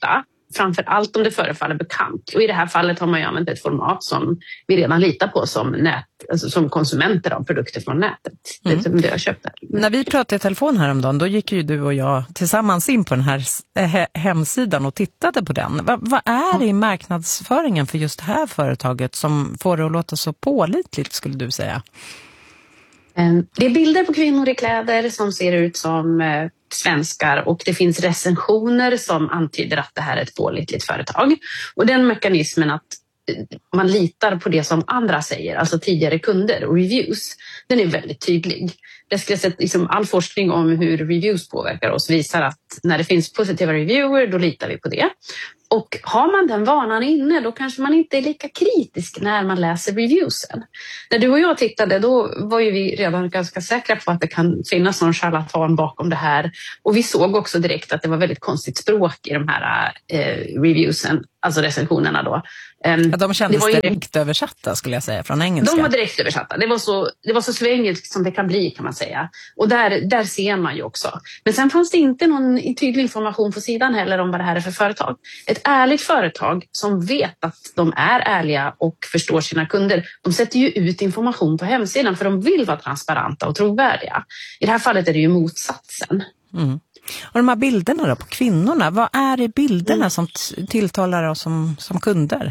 framför allt om det förefaller bekant. Och i det här fallet har man ju använt ett format som vi redan litar på som, nät, alltså som konsumenter av produkter från nätet. Mm. Det som det jag köpte. När vi pratade i telefon häromdagen, då gick ju du och jag tillsammans in på den här he- hemsidan och tittade på den. Va- vad är det i marknadsföringen för just det här företaget som får det att låta så pålitligt, skulle du säga? Det är bilder på kvinnor i kläder som ser ut som eh, svenskar och det finns recensioner som antyder att det här är ett pålitligt företag. Och den mekanismen att eh, man litar på det som andra säger, alltså tidigare kunder och reviews, den är väldigt tydlig. Jag skulle säga att liksom all forskning om hur reviews påverkar oss visar att när det finns positiva reviewer, då litar vi på det. Och har man den vanan inne, då kanske man inte är lika kritisk när man läser reviewsen. När du och jag tittade, då var ju vi redan ganska säkra på att det kan finnas någon charlatan bakom det här. Och vi såg också direkt att det var väldigt konstigt språk i de här eh, reviewsen, alltså recensionerna då. Um, ja, de kändes ju... direkt översatta, skulle jag säga, från engelska. De var direkt översatta. Det var så, det var så svängigt som det kan bli, kan man säga. Och där, där ser man ju också. Men sen fanns det inte någon tydlig information på sidan heller om vad det här är för företag. Ett ärligt företag som vet att de är ärliga och förstår sina kunder, de sätter ju ut information på hemsidan för de vill vara transparenta och trovärdiga. I det här fallet är det ju motsatsen. Mm. Och de här bilderna då på kvinnorna, vad är det bilderna mm. som t- tilltalar oss som, som kunder?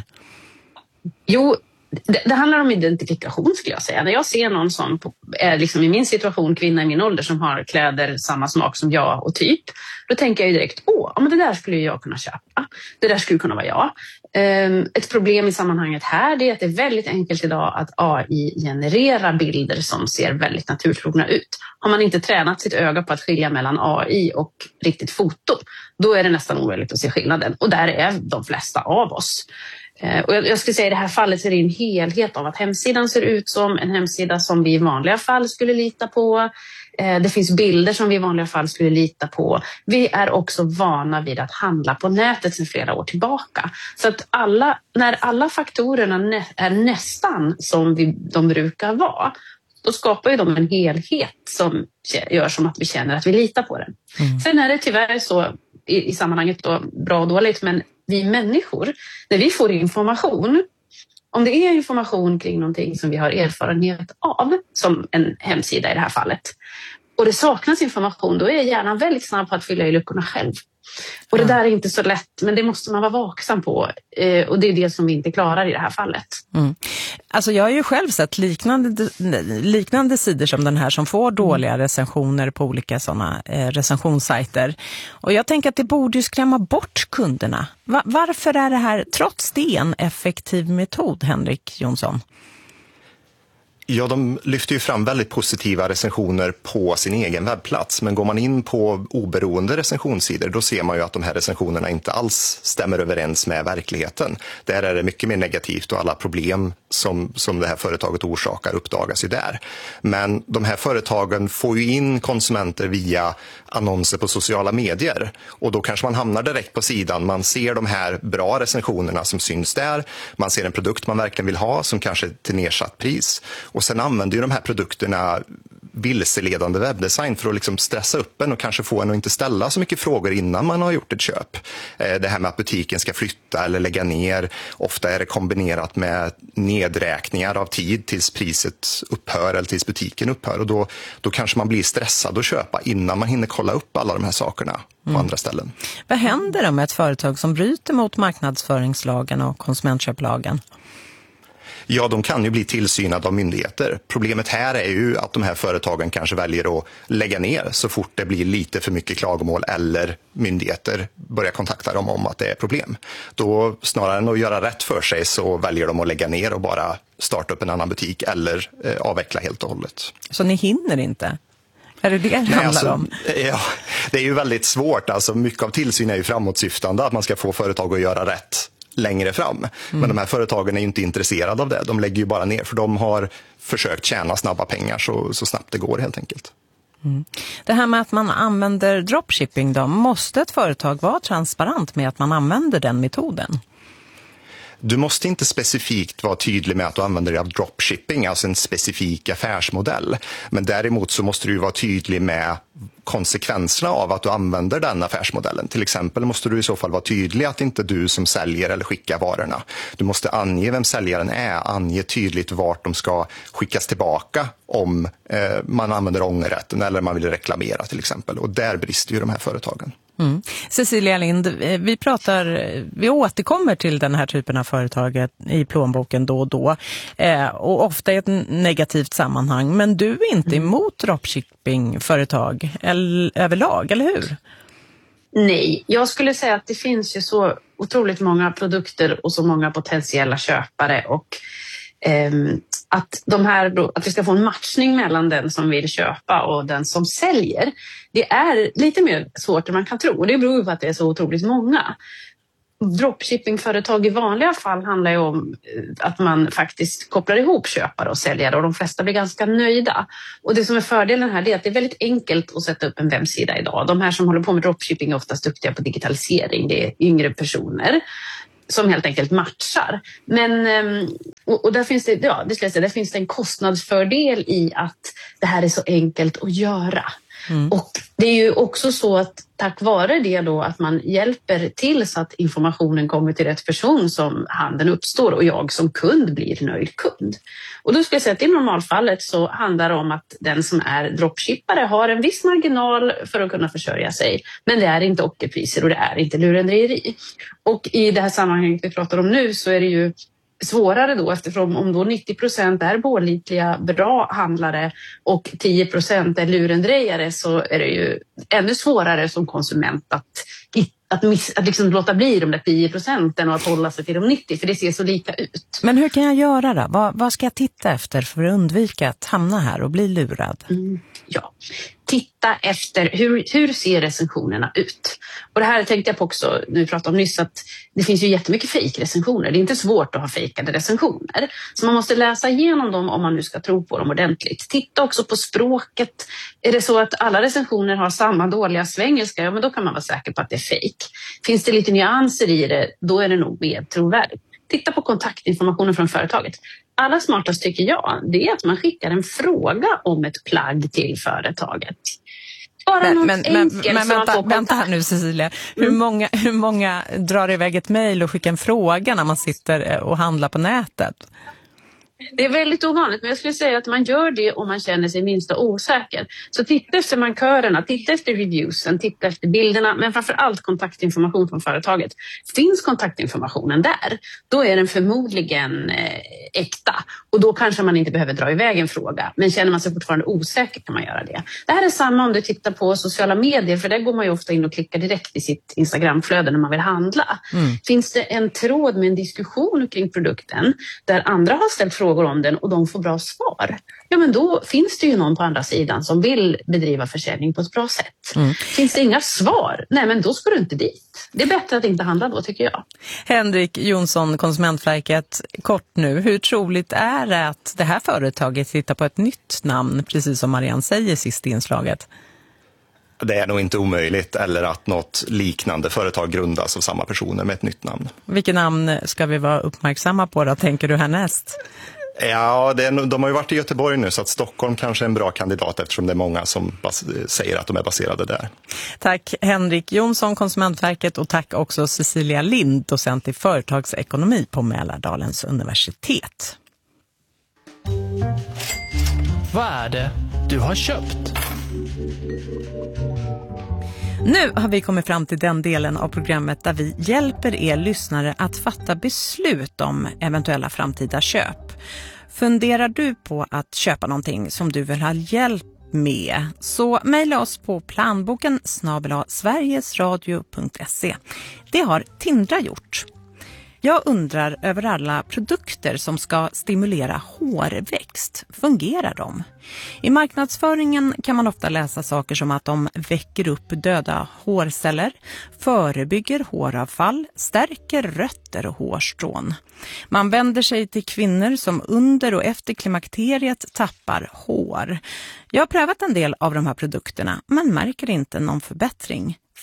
Jo, det, det handlar om identifikation, skulle jag säga. När jag ser någon som är liksom i min situation, kvinna i min ålder som har kläder samma smak som jag och typ, då tänker jag ju direkt, åh, men det där skulle jag kunna köpa. Det där skulle kunna vara jag. Um, ett problem i sammanhanget här är att det är väldigt enkelt idag att A I generera bilder som ser väldigt naturtrogna ut. Har man inte tränat sitt öga på att skilja mellan A I och riktigt foto, då är det nästan omöjligt att se skillnaden. Och där är de flesta av oss. Och jag skulle säga i det här fallet så är det en helhet av att hemsidan ser ut som en hemsida som vi i vanliga fall skulle lita på. Det finns bilder som vi i vanliga fall skulle lita på. Vi är också vana vid att handla på nätet sedan flera år tillbaka. Så att alla, när alla faktorerna nä- är nästan som vi, de brukar vara, då skapar ju de en helhet som gör som att vi känner att vi litar på den. Mm. Sen är det tyvärr så i, i sammanhanget då, bra och dåligt, men vi människor, när vi får information, om det är information kring någonting som vi har erfarenhet av, som en hemsida i det här fallet, och det saknas information, då är hjärnan väldigt snabb på att fylla i luckorna själv. Och det där är inte så lätt, men det måste man vara vaksam på. Eh, och det är det som vi inte klarar i det här fallet. Mm. Alltså jag har ju själv sett liknande, liknande sidor som den här som får dåliga recensioner på olika sådana eh, recensionssajter. Och jag tänker att det borde ju skrämma bort kunderna. Va- varför är det här trots det en effektiv metod, Henrik Jonsson? Ja, de lyfter ju fram väldigt positiva recensioner på sin egen webbplats. Men går man in på oberoende recensionssidor, då ser man ju att de här recensionerna inte alls stämmer överens med verkligheten. Där är det mycket mer negativt och alla problem som, som det här företaget orsakar uppdagas ju där. Men de här företagen får ju in konsumenter via annonser på sociala medier. Och då kanske man hamnar direkt på sidan. Man ser de här bra recensionerna som syns där. Man ser en produkt man verkligen vill ha som kanske till nedsatt pris. Och sen använder ju de här produkterna vilseledande webbdesign för att liksom stressa upp en och kanske få en att inte ställa så mycket frågor innan man har gjort ett köp. Det här med att butiken ska flytta eller lägga ner. Ofta är det kombinerat med nedräkningar av tid tills priset upphör eller tills butiken upphör. Och då, då kanske man blir stressad att köpa innan man hinner kolla upp alla de här sakerna på mm. andra ställen. Vad händer då med ett företag som bryter mot marknadsföringslagen och konsumentköplagen? Ja, de kan ju bli tillsynade av myndigheter. Problemet här är ju att de här företagen kanske väljer att lägga ner så fort det blir lite för mycket klagomål eller myndigheter börjar kontakta dem om att det är problem. Då snarare än att göra rätt för sig så väljer de att lägga ner och bara starta upp en annan butik eller eh, avveckla helt och hållet. Så ni hinner inte? Är det det det handlar alltså, om? Ja, det är ju väldigt svårt. Alltså, mycket av tillsyn är ju framåtsyftande, att man ska få företag att göra rätt längre fram. Mm. Men de här företagen är ju inte intresserade av det. De lägger ju bara ner för de har försökt tjäna snabba pengar så, så snabbt det går helt enkelt. Mm. Det här med att man använder dropshipping då, måste ett företag vara transparent med att man använder den metoden? Du måste inte specifikt vara tydlig med att du använder dig av dropshipping, alltså en specifik affärsmodell. Men däremot så måste du vara tydlig med konsekvenserna av att du använder den affärsmodellen. Till exempel måste du i så fall vara tydlig att det inte är du som säljer eller skickar varorna. Du måste ange vem säljaren är, ange tydligt vart de ska skickas tillbaka om eh, man använder ångerrätten eller man vill reklamera till exempel. Och där brister ju de här företagen. Mm. Cecilia Lind, vi pratar, vi återkommer till den här typen av företag i plånboken då och då eh, och ofta i ett negativt sammanhang, men du är inte emot dropshippingföretag eller, överlag, eller hur? Nej, jag skulle säga att det finns ju så otroligt många produkter och så många potentiella köpare och ehm, att, de här då, att vi ska få en matchning mellan den som vill köpa och den som säljer, det är lite mer svårt än man kan tro. Och det beror på att det är så otroligt många. Dropshippingföretag i vanliga fall handlar ju om att man faktiskt kopplar ihop köpare och säljare och de flesta blir ganska nöjda. Och det som är fördelen här är att det är väldigt enkelt att sätta upp en webbsida idag. De här som håller på med dropshipping är oftast duktiga på digitalisering, det är yngre personer som helt enkelt matchar. Men, och, och där finns det, ja, det ska jag säga, där finns det en kostnadsfördel i att det här är så enkelt att göra. Mm. Och det är ju också så att tack vare det då att man hjälper till så att informationen kommer till rätt person som handeln uppstår och jag som kund blir nöjd kund. Och då ska jag säga att i normalfallet så handlar det om att den som är dropshippare har en viss marginal för att kunna försörja sig. Men det är inte ockerpriser och det är inte lurendrejeri. Och i det här sammanhanget vi pratar om nu så är det ju svårare då eftersom om då nittio procent är pålitliga, bra handlare och tio procent är lurendrejare så är det ju ännu svårare som konsument att, att, miss, att liksom låta bli de där tio procenten och att hålla sig till de nittio för det ser så lika ut. Men hur kan jag göra då? Vad, vad ska jag titta efter för att undvika att hamna här och bli lurad? Mm, ja, titta efter hur, hur ser recensionerna ut? Och det här tänkte jag på också när vi pratade om nyss att det finns ju jättemycket fejkrecensioner. Det är inte svårt att ha fejkade recensioner. Så man måste läsa igenom dem om man nu ska tro på dem ordentligt. Titta också på språket. Är det så att alla recensioner har samma dåliga svengelska, ja men då kan man vara säker på att det är fejk. Finns det lite nyanser i det, då är det nog mer trovärdigt. Titta på kontaktinformationen från företaget. Allra smartast tycker jag, det är att man skickar en fråga om ett plagg till företaget. Bara men något men, enkelt men, men vänta, vänta här nu Cecilia. Hur, mm. många, hur många drar iväg ett mejl och skickar en fråga när man sitter och handlar på nätet? Det är väldigt ovanligt, men jag skulle säga att man gör det om man känner sig minsta osäker. Så titta efter markörerna, titta efter reviewsen, titta efter bilderna, men framförallt kontaktinformation från företaget. Finns kontaktinformationen där, då är den förmodligen eh, äkta. Och då kanske man inte behöver dra iväg en fråga, men känner man sig fortfarande osäker kan man göra det. Det här är samma om du tittar på sociala medier, för där går man ju ofta in och klickar direkt i sitt Instagramflöde när man vill handla. Mm. Finns det en tråd med en diskussion kring produkten där andra har ställt frågor om den och de får bra svar, ja men då finns det ju någon på andra sidan som vill bedriva försäljning på ett bra sätt. Mm. Finns det inga svar, nej men då ska du inte dit. Det är bättre att inte handla då tycker jag. Henrik Jonsson, Konsumentverket, kort nu, hur troligt är det att det här företaget hittar på ett nytt namn, precis som Marianne säger sist i inslaget? Det är nog inte omöjligt, eller att något liknande företag grundas av samma personer med ett nytt namn. Vilket namn ska vi vara uppmärksamma på då, tänker du härnäst? Ja, det är, de har ju varit i Göteborg nu så att Stockholm kanske är en bra kandidat eftersom det är många som bas- säger att de är baserade där. Tack Henrik Jonsson, Konsumentverket, och tack också Cecilia Lind, docent i företagsekonomi på Mälardalens universitet. Vad är det du har köpt? Nu har vi kommit fram till den delen av programmet där vi hjälper er lyssnare att fatta beslut om eventuella framtida köp. Funderar du på att köpa någonting som du vill ha hjälp med, så mejla oss på planboken snabel-a sverigesradio punkt se. Det har Tindra gjort. Jag undrar över alla produkter som ska stimulera hårväxt. Fungerar de? I marknadsföringen kan man ofta läsa saker som att de väcker upp döda hårceller, förebygger håravfall, stärker rötter och hårstrån. Man vänder sig till kvinnor som under och efter klimakteriet tappar hår. Jag har prövat en del av de här produkterna men märker inte någon förbättring.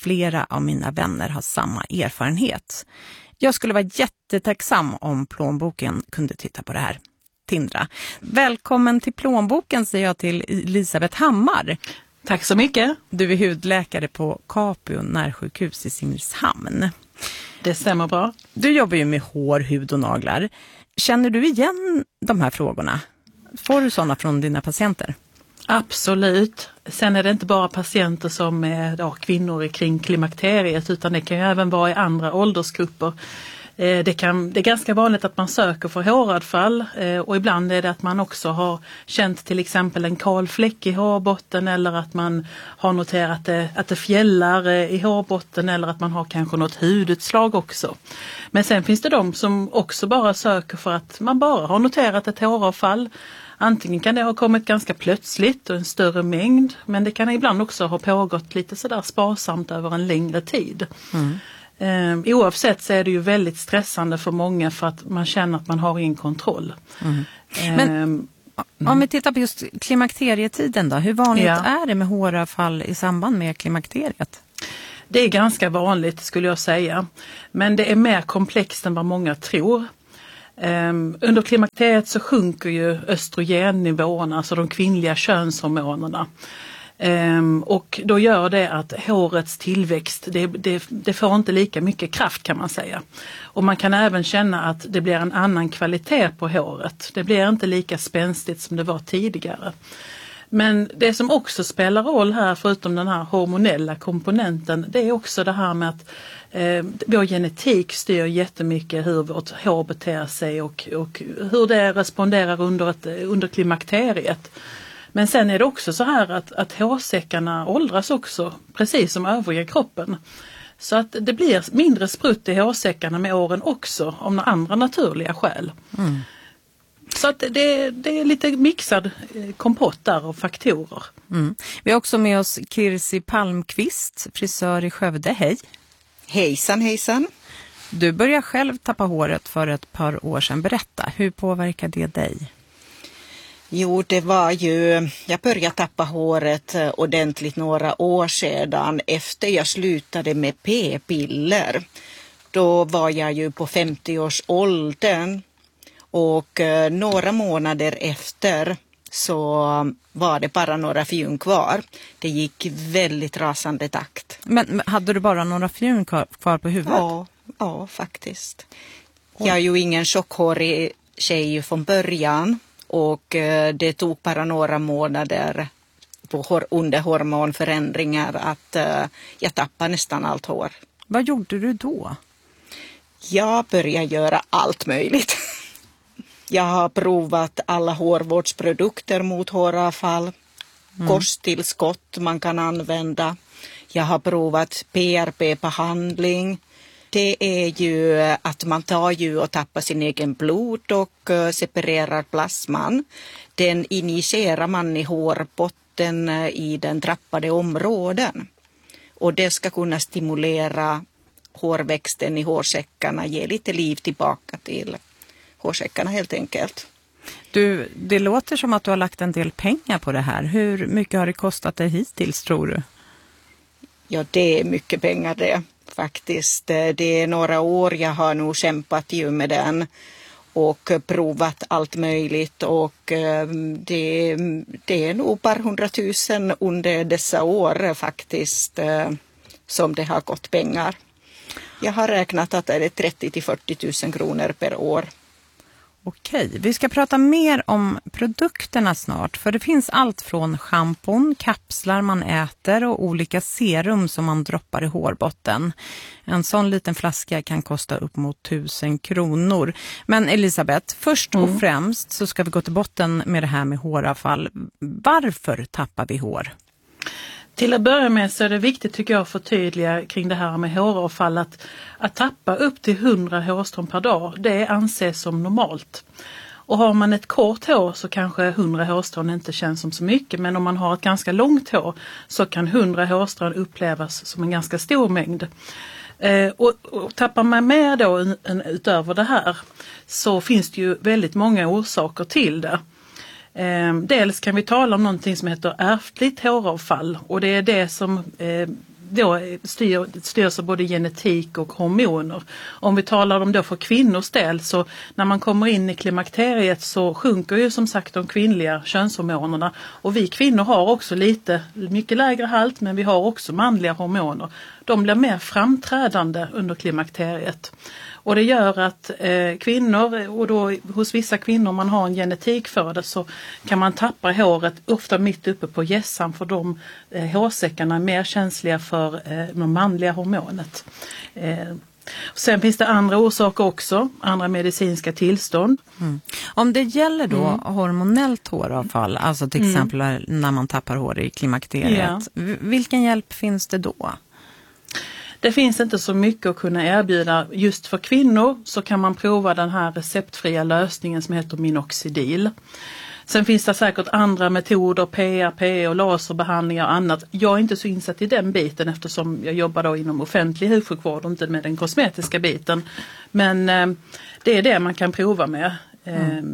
flera av mina vänner har samma erfarenhet. Jag skulle vara jättetacksam om plånboken kunde titta på det här. Tindra. Välkommen till plånboken, säger jag till Elisabeth Hammar. Tack så mycket. Du är hudläkare på Capio närsjukhus i Simrishamn. Det stämmer bra. Du jobbar ju med hår, hud och naglar. Känner du igen de här frågorna? Får du sådana från dina patienter? Absolut. Sen är det inte bara patienter som är ja, kvinnor kring klimakteriet, utan det kan ju även vara i andra åldersgrupper. Det, kan, det är ganska vanligt att man söker för håravfall, och ibland är det att man också har känt till exempel en kal fläck i hårbotten, eller att man har noterat att det, att det fjällar i hårbotten, eller att man har kanske något hudutslag också. Men sen finns det de som också bara söker för att man bara har noterat ett håravfall. Antingen kan det ha kommit ganska plötsligt och en större mängd, men det kan ibland också ha pågått lite sådär sparsamt över en längre tid. Mm. Eh, oavsett så är det ju väldigt stressande för många, för att man känner att man har ingen kontroll. Mm. Men eh, om vi tittar på just klimakterietiden då, hur vanligt ja. är det med håravfall i samband med klimakteriet? Det är ganska vanligt, skulle jag säga, men det är mer komplext än vad många tror. Um, under klimakteriet så sjunker ju östrogennivåerna, alltså de kvinnliga könshormonerna. Um, och då gör det att hårets tillväxt, det, det, det får inte lika mycket kraft, kan man säga. Och man kan även känna att det blir en annan kvalitet på håret. Det blir inte lika spänstigt som det var tidigare. Men det som också spelar roll här, förutom den här hormonella komponenten, det är också det här med att eh, vår genetik styr jättemycket hur vårt hår beter sig och, och hur det responderar under, ett, under klimakteriet. Men sen är det också så här att, att hårsäckarna åldras också, precis som övriga kroppen. Så att det blir mindre sprutt i hårsäckarna med åren också, om andra naturliga skäl. Mm. Så att det, det är lite mixad kompott där av faktorer. Mm. Vi har också med oss Kirsi Palmqvist, frisör i Skövde. Hej! Hejsan, hejsan! Du började själv tappa håret för ett par år sedan. Berätta, hur påverkar det dig? Jo, det var ju, jag började tappa håret ordentligt några år sedan efter jag slutade med p-piller. Då var jag ju på femtio-årsåldern. Och eh, några månader efter så var det bara några fjun kvar. Det gick väldigt rasande takt. Men, men hade du bara några fjun kvar, kvar på huvudet? Ja, ja faktiskt. Oj. Jag är ju ingen tjockhårig tjej från början. Och eh, det tog bara några månader på hor- under hormonförändringar att eh, jag tappade nästan allt hår. Vad gjorde du då? Jag började göra allt möjligt. Jag har provat alla hårvårdsprodukter mot håravfall, mm. kosttillskott man kan använda. Jag har provat P R P-behandling. Det är ju att man tar ju och tappar sin egen blod och uh, separerar plasman. Den injicerar man i hårbotten uh, i den drabbade områden. Och det ska kunna stimulera hårväxten i hårsäckarna, ge lite liv tillbaka till hårsäckarna helt enkelt. Du, det låter som att du har lagt en del pengar på det här. Hur mycket har det kostat dig hittills, tror du? Ja, det är mycket pengar det faktiskt. Det är några år jag har nog kämpat ju med den och provat allt möjligt, och det, det är nog bara hundratusen under dessa år faktiskt som det har gått pengar. Jag har räknat att det är trettio till fyrtio tusen kronor per år. Okej, vi ska prata mer om produkterna snart, för det finns allt från schampon, kapslar man äter och olika serum som man droppar i hårbotten. En sån liten flaska kan kosta upp mot tusen kronor. Men Elisabeth, först och mm. främst så ska vi gå till botten med det här med håravfall. Varför tappar vi hår? Till att börja med så är det viktigt, tycker jag, att förtydliga kring det här med håravfall att, att tappa upp till hundra hårstrån per dag, det anses som normalt. Och har man ett kort hår så kanske hundra hårstrån inte känns som så mycket, men om man har ett ganska långt hår så kan hundra hårstrån upplevas som en ganska stor mängd. Eh, och, och tappar man med då en, en, utöver det här så finns det ju väldigt många orsaker till det. Eh, dels kan vi tala om någonting som heter ärftligt håravfall, och det är det som eh, då styr, styrs av både genetik och hormoner. Om vi talar om då för kvinnors del, så när man kommer in i klimakteriet så sjunker ju som sagt de kvinnliga könshormonerna, och vi kvinnor har också lite, mycket lägre halt, men vi har också manliga hormoner. De blir mer framträdande under klimakteriet. Och det gör att eh, kvinnor, och då hos vissa kvinnor om man har en genetik för det, så kan man tappa håret ofta mitt uppe på hjässan, för de eh, hårsäckarna är mer känsliga för eh, det manliga hormonet. Eh, Sen finns det andra orsaker också, andra medicinska tillstånd. Mm. Om det gäller då mm. hormonellt håravfall, alltså till Mm. exempel när man tappar hår i klimakteriet, Ja. vilken hjälp finns det då? Det finns inte så mycket att kunna erbjuda. Just för kvinnor så kan man prova den här receptfria lösningen som heter minoxidil. Sen finns det säkert andra metoder, P R P och laserbehandlingar och annat. Jag är inte så insatt i den biten eftersom jag jobbar då inom offentlig hudvård och inte med den kosmetiska biten. Men eh, det är det man kan prova med. Mm. Eh,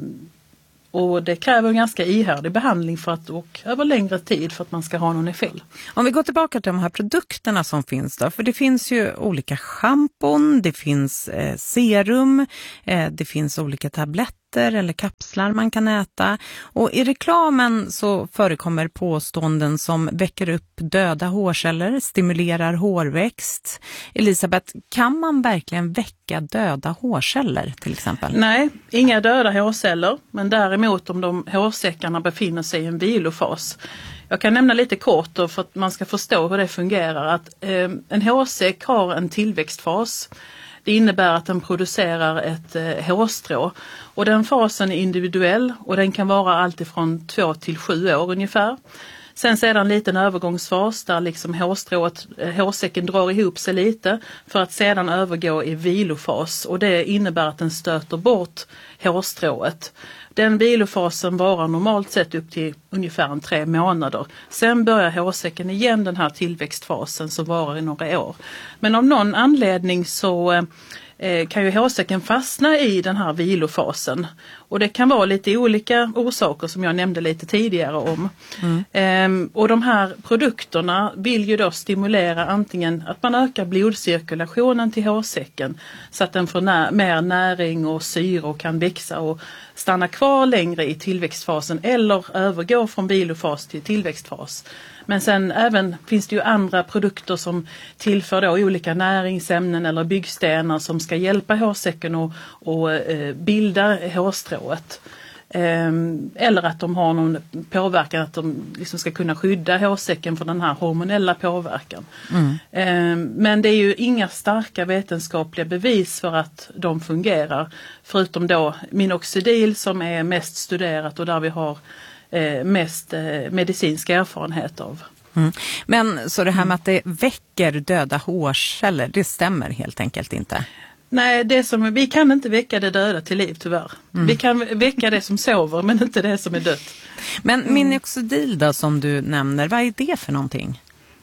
och det kräver en ganska ihärdig behandling för att, och över längre tid för att man ska ha någon effekt. Om vi går tillbaka till de här produkterna som finns då, för det finns ju olika schampon, det finns eh, serum, eh, det finns olika tabletter eller kapslar man kan äta, och i reklamen så förekommer påståenden som väcker upp döda hårceller, stimulerar hårväxt. Elisabeth, kan man verkligen väcka döda hårceller till exempel? Nej, inga döda hårceller, men däremot om de hårsäckarna befinner sig i en vilofas. Jag kan nämna lite kort då för att man ska förstå hur det fungerar. Att eh, en hårsäck har en tillväxtfas. Det innebär att den producerar ett eh, hårstrå, och den fasen är individuell och den kan vara allt ifrån två till sju år ungefär. Sen så är det en liten övergångsfas där liksom hårstrået, eh, hårsäcken drar ihop sig lite för att sedan övergå i vilofas, och det innebär att den stöter bort hårstrået. Den vilofasen varar normalt sett upp till ungefär en tre månader. Sen börjar hårsäcken igen den här tillväxtfasen som varar i några år. Men av någon anledning så eh, kan ju hårsäcken fastna i den här vilofasen. Och det kan vara lite olika orsaker som jag nämnde lite tidigare om. Mm. Ehm, och de här produkterna vill ju då stimulera antingen att man ökar blodcirkulationen till hårsäcken så att den får nä- mer näring och syre och kan växa och stanna kvar längre i tillväxtfasen eller övergå från vilofas till tillväxtfas. Men sen även finns det ju andra produkter som tillför då olika näringsämnen eller byggstenar som ska hjälpa hårsäcken att och, eh, bilda hårstrået. Eh, eller att de har någon påverkan att de liksom ska kunna skydda hårsäcken från den här hormonella påverkan. Mm. Eh, men det är ju inga starka vetenskapliga bevis för att de fungerar. Förutom då minoxidil som är mest studerat och där vi har Eh, mest eh, medicinsk erfarenhet av. Mm. Men så det här med att det väcker döda hårceller, det stämmer helt enkelt inte? Nej, det som, vi kan inte väcka det döda till liv tyvärr. Mm. Vi kan väcka det som sover men inte det som är dött. Men mm. minoxidil då som du nämner, vad är det för någonting?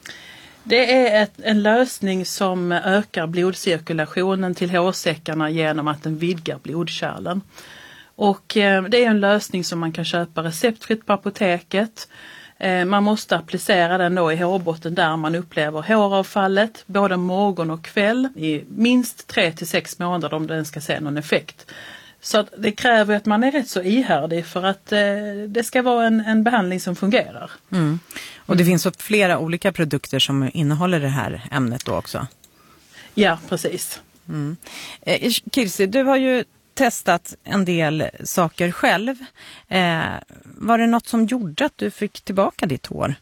Det är ett, en lösning som ökar blodcirkulationen till hårsäckarna genom att den vidgar blodkärlen. Och eh, det är en lösning som man kan köpa receptfritt på apoteket. Eh, man måste applicera den då i hårbotten där man upplever håravfallet både morgon och kväll i minst tre till sex månader om den ska se någon effekt. Så att det kräver att man är rätt så ihärdig för att eh, det ska vara en, en behandling som fungerar. Mm. Och det mm. finns så flera olika produkter som innehåller det här ämnet då också? Ja, precis. Mm. Eh, Kirsi, du har ju testat en del saker själv. Eh, var det något som gjorde att du fick tillbaka ditt hår?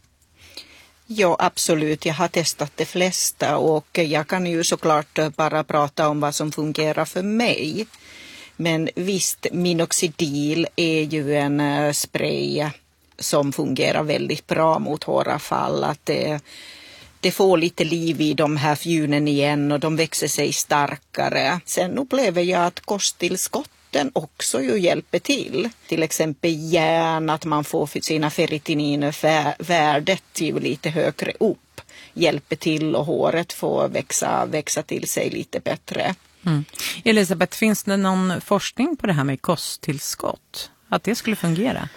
Ja, absolut. Jag har testat de flesta och jag kan ju såklart bara prata om vad som fungerar för mig. Men visst, minoxidil är ju en spray som fungerar väldigt bra mot håravfall. Att det, det får lite liv i de här fjunen igen och de växer sig starkare. Sen upplever jag att kosttillskotten också ju hjälper till. Till exempel järn, att man får sina ferritininvärdet ju lite högre upp. Hjälper till och håret får växa, växa till sig lite bättre. Mm. Elisabeth, finns det någon forskning på det här med kosttillskott? Att det skulle fungera?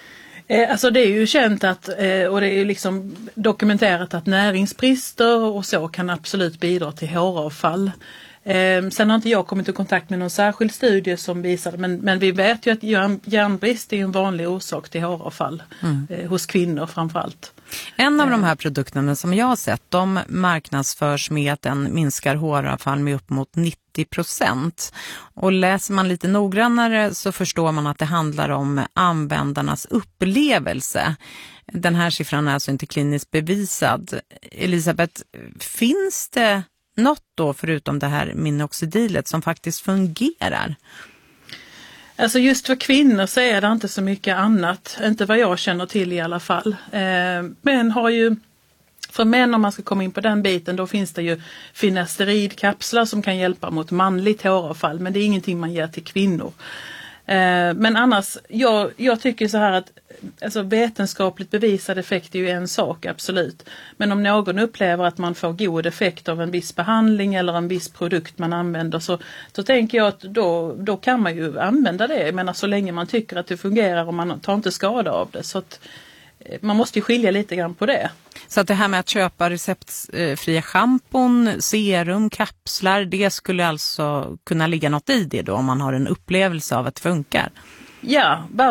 Eh, alltså det är ju känt att, eh, och det är ju liksom dokumenterat att näringsbrister och så kan absolut bidra till håravfall. Eh, sen har inte jag kommit i kontakt med någon särskild studie som visar det, men, men vi vet ju att järn, järnbrist är en vanlig orsak till håravfall mm. eh, hos kvinnor framförallt. En av de här produkterna som jag har sett, de marknadsförs med att den minskar håravfall med upp mot nittio procent. Och läser man lite noggrannare så förstår man att det handlar om användarnas upplevelse. Den här siffran är alltså inte kliniskt bevisad. Elisabeth, finns det något då förutom det här minoxidilet som faktiskt fungerar? Alltså just för kvinnor så är det inte så mycket annat, inte vad jag känner till i alla fall. Eh, men har ju, för män om man ska komma in på den biten, då finns det ju finasteridkapslar som kan hjälpa mot manligt håravfall, men det är ingenting man ger till kvinnor. Eh, men annars, jag, jag tycker så här att alltså vetenskapligt bevisad effekt är ju en sak, absolut. Men om någon upplever att man får god effekt av en viss behandling eller en viss produkt man använder, så, så tänker jag att då, då kan man ju använda det. Men så länge man tycker att det fungerar och man tar inte skada av det. Så att man måste ju skilja lite grann på det. Så att det här med att köpa receptfria schampon, serum, kapslar, det skulle alltså kunna ligga något i det då om man har en upplevelse av att det funkar? Ja,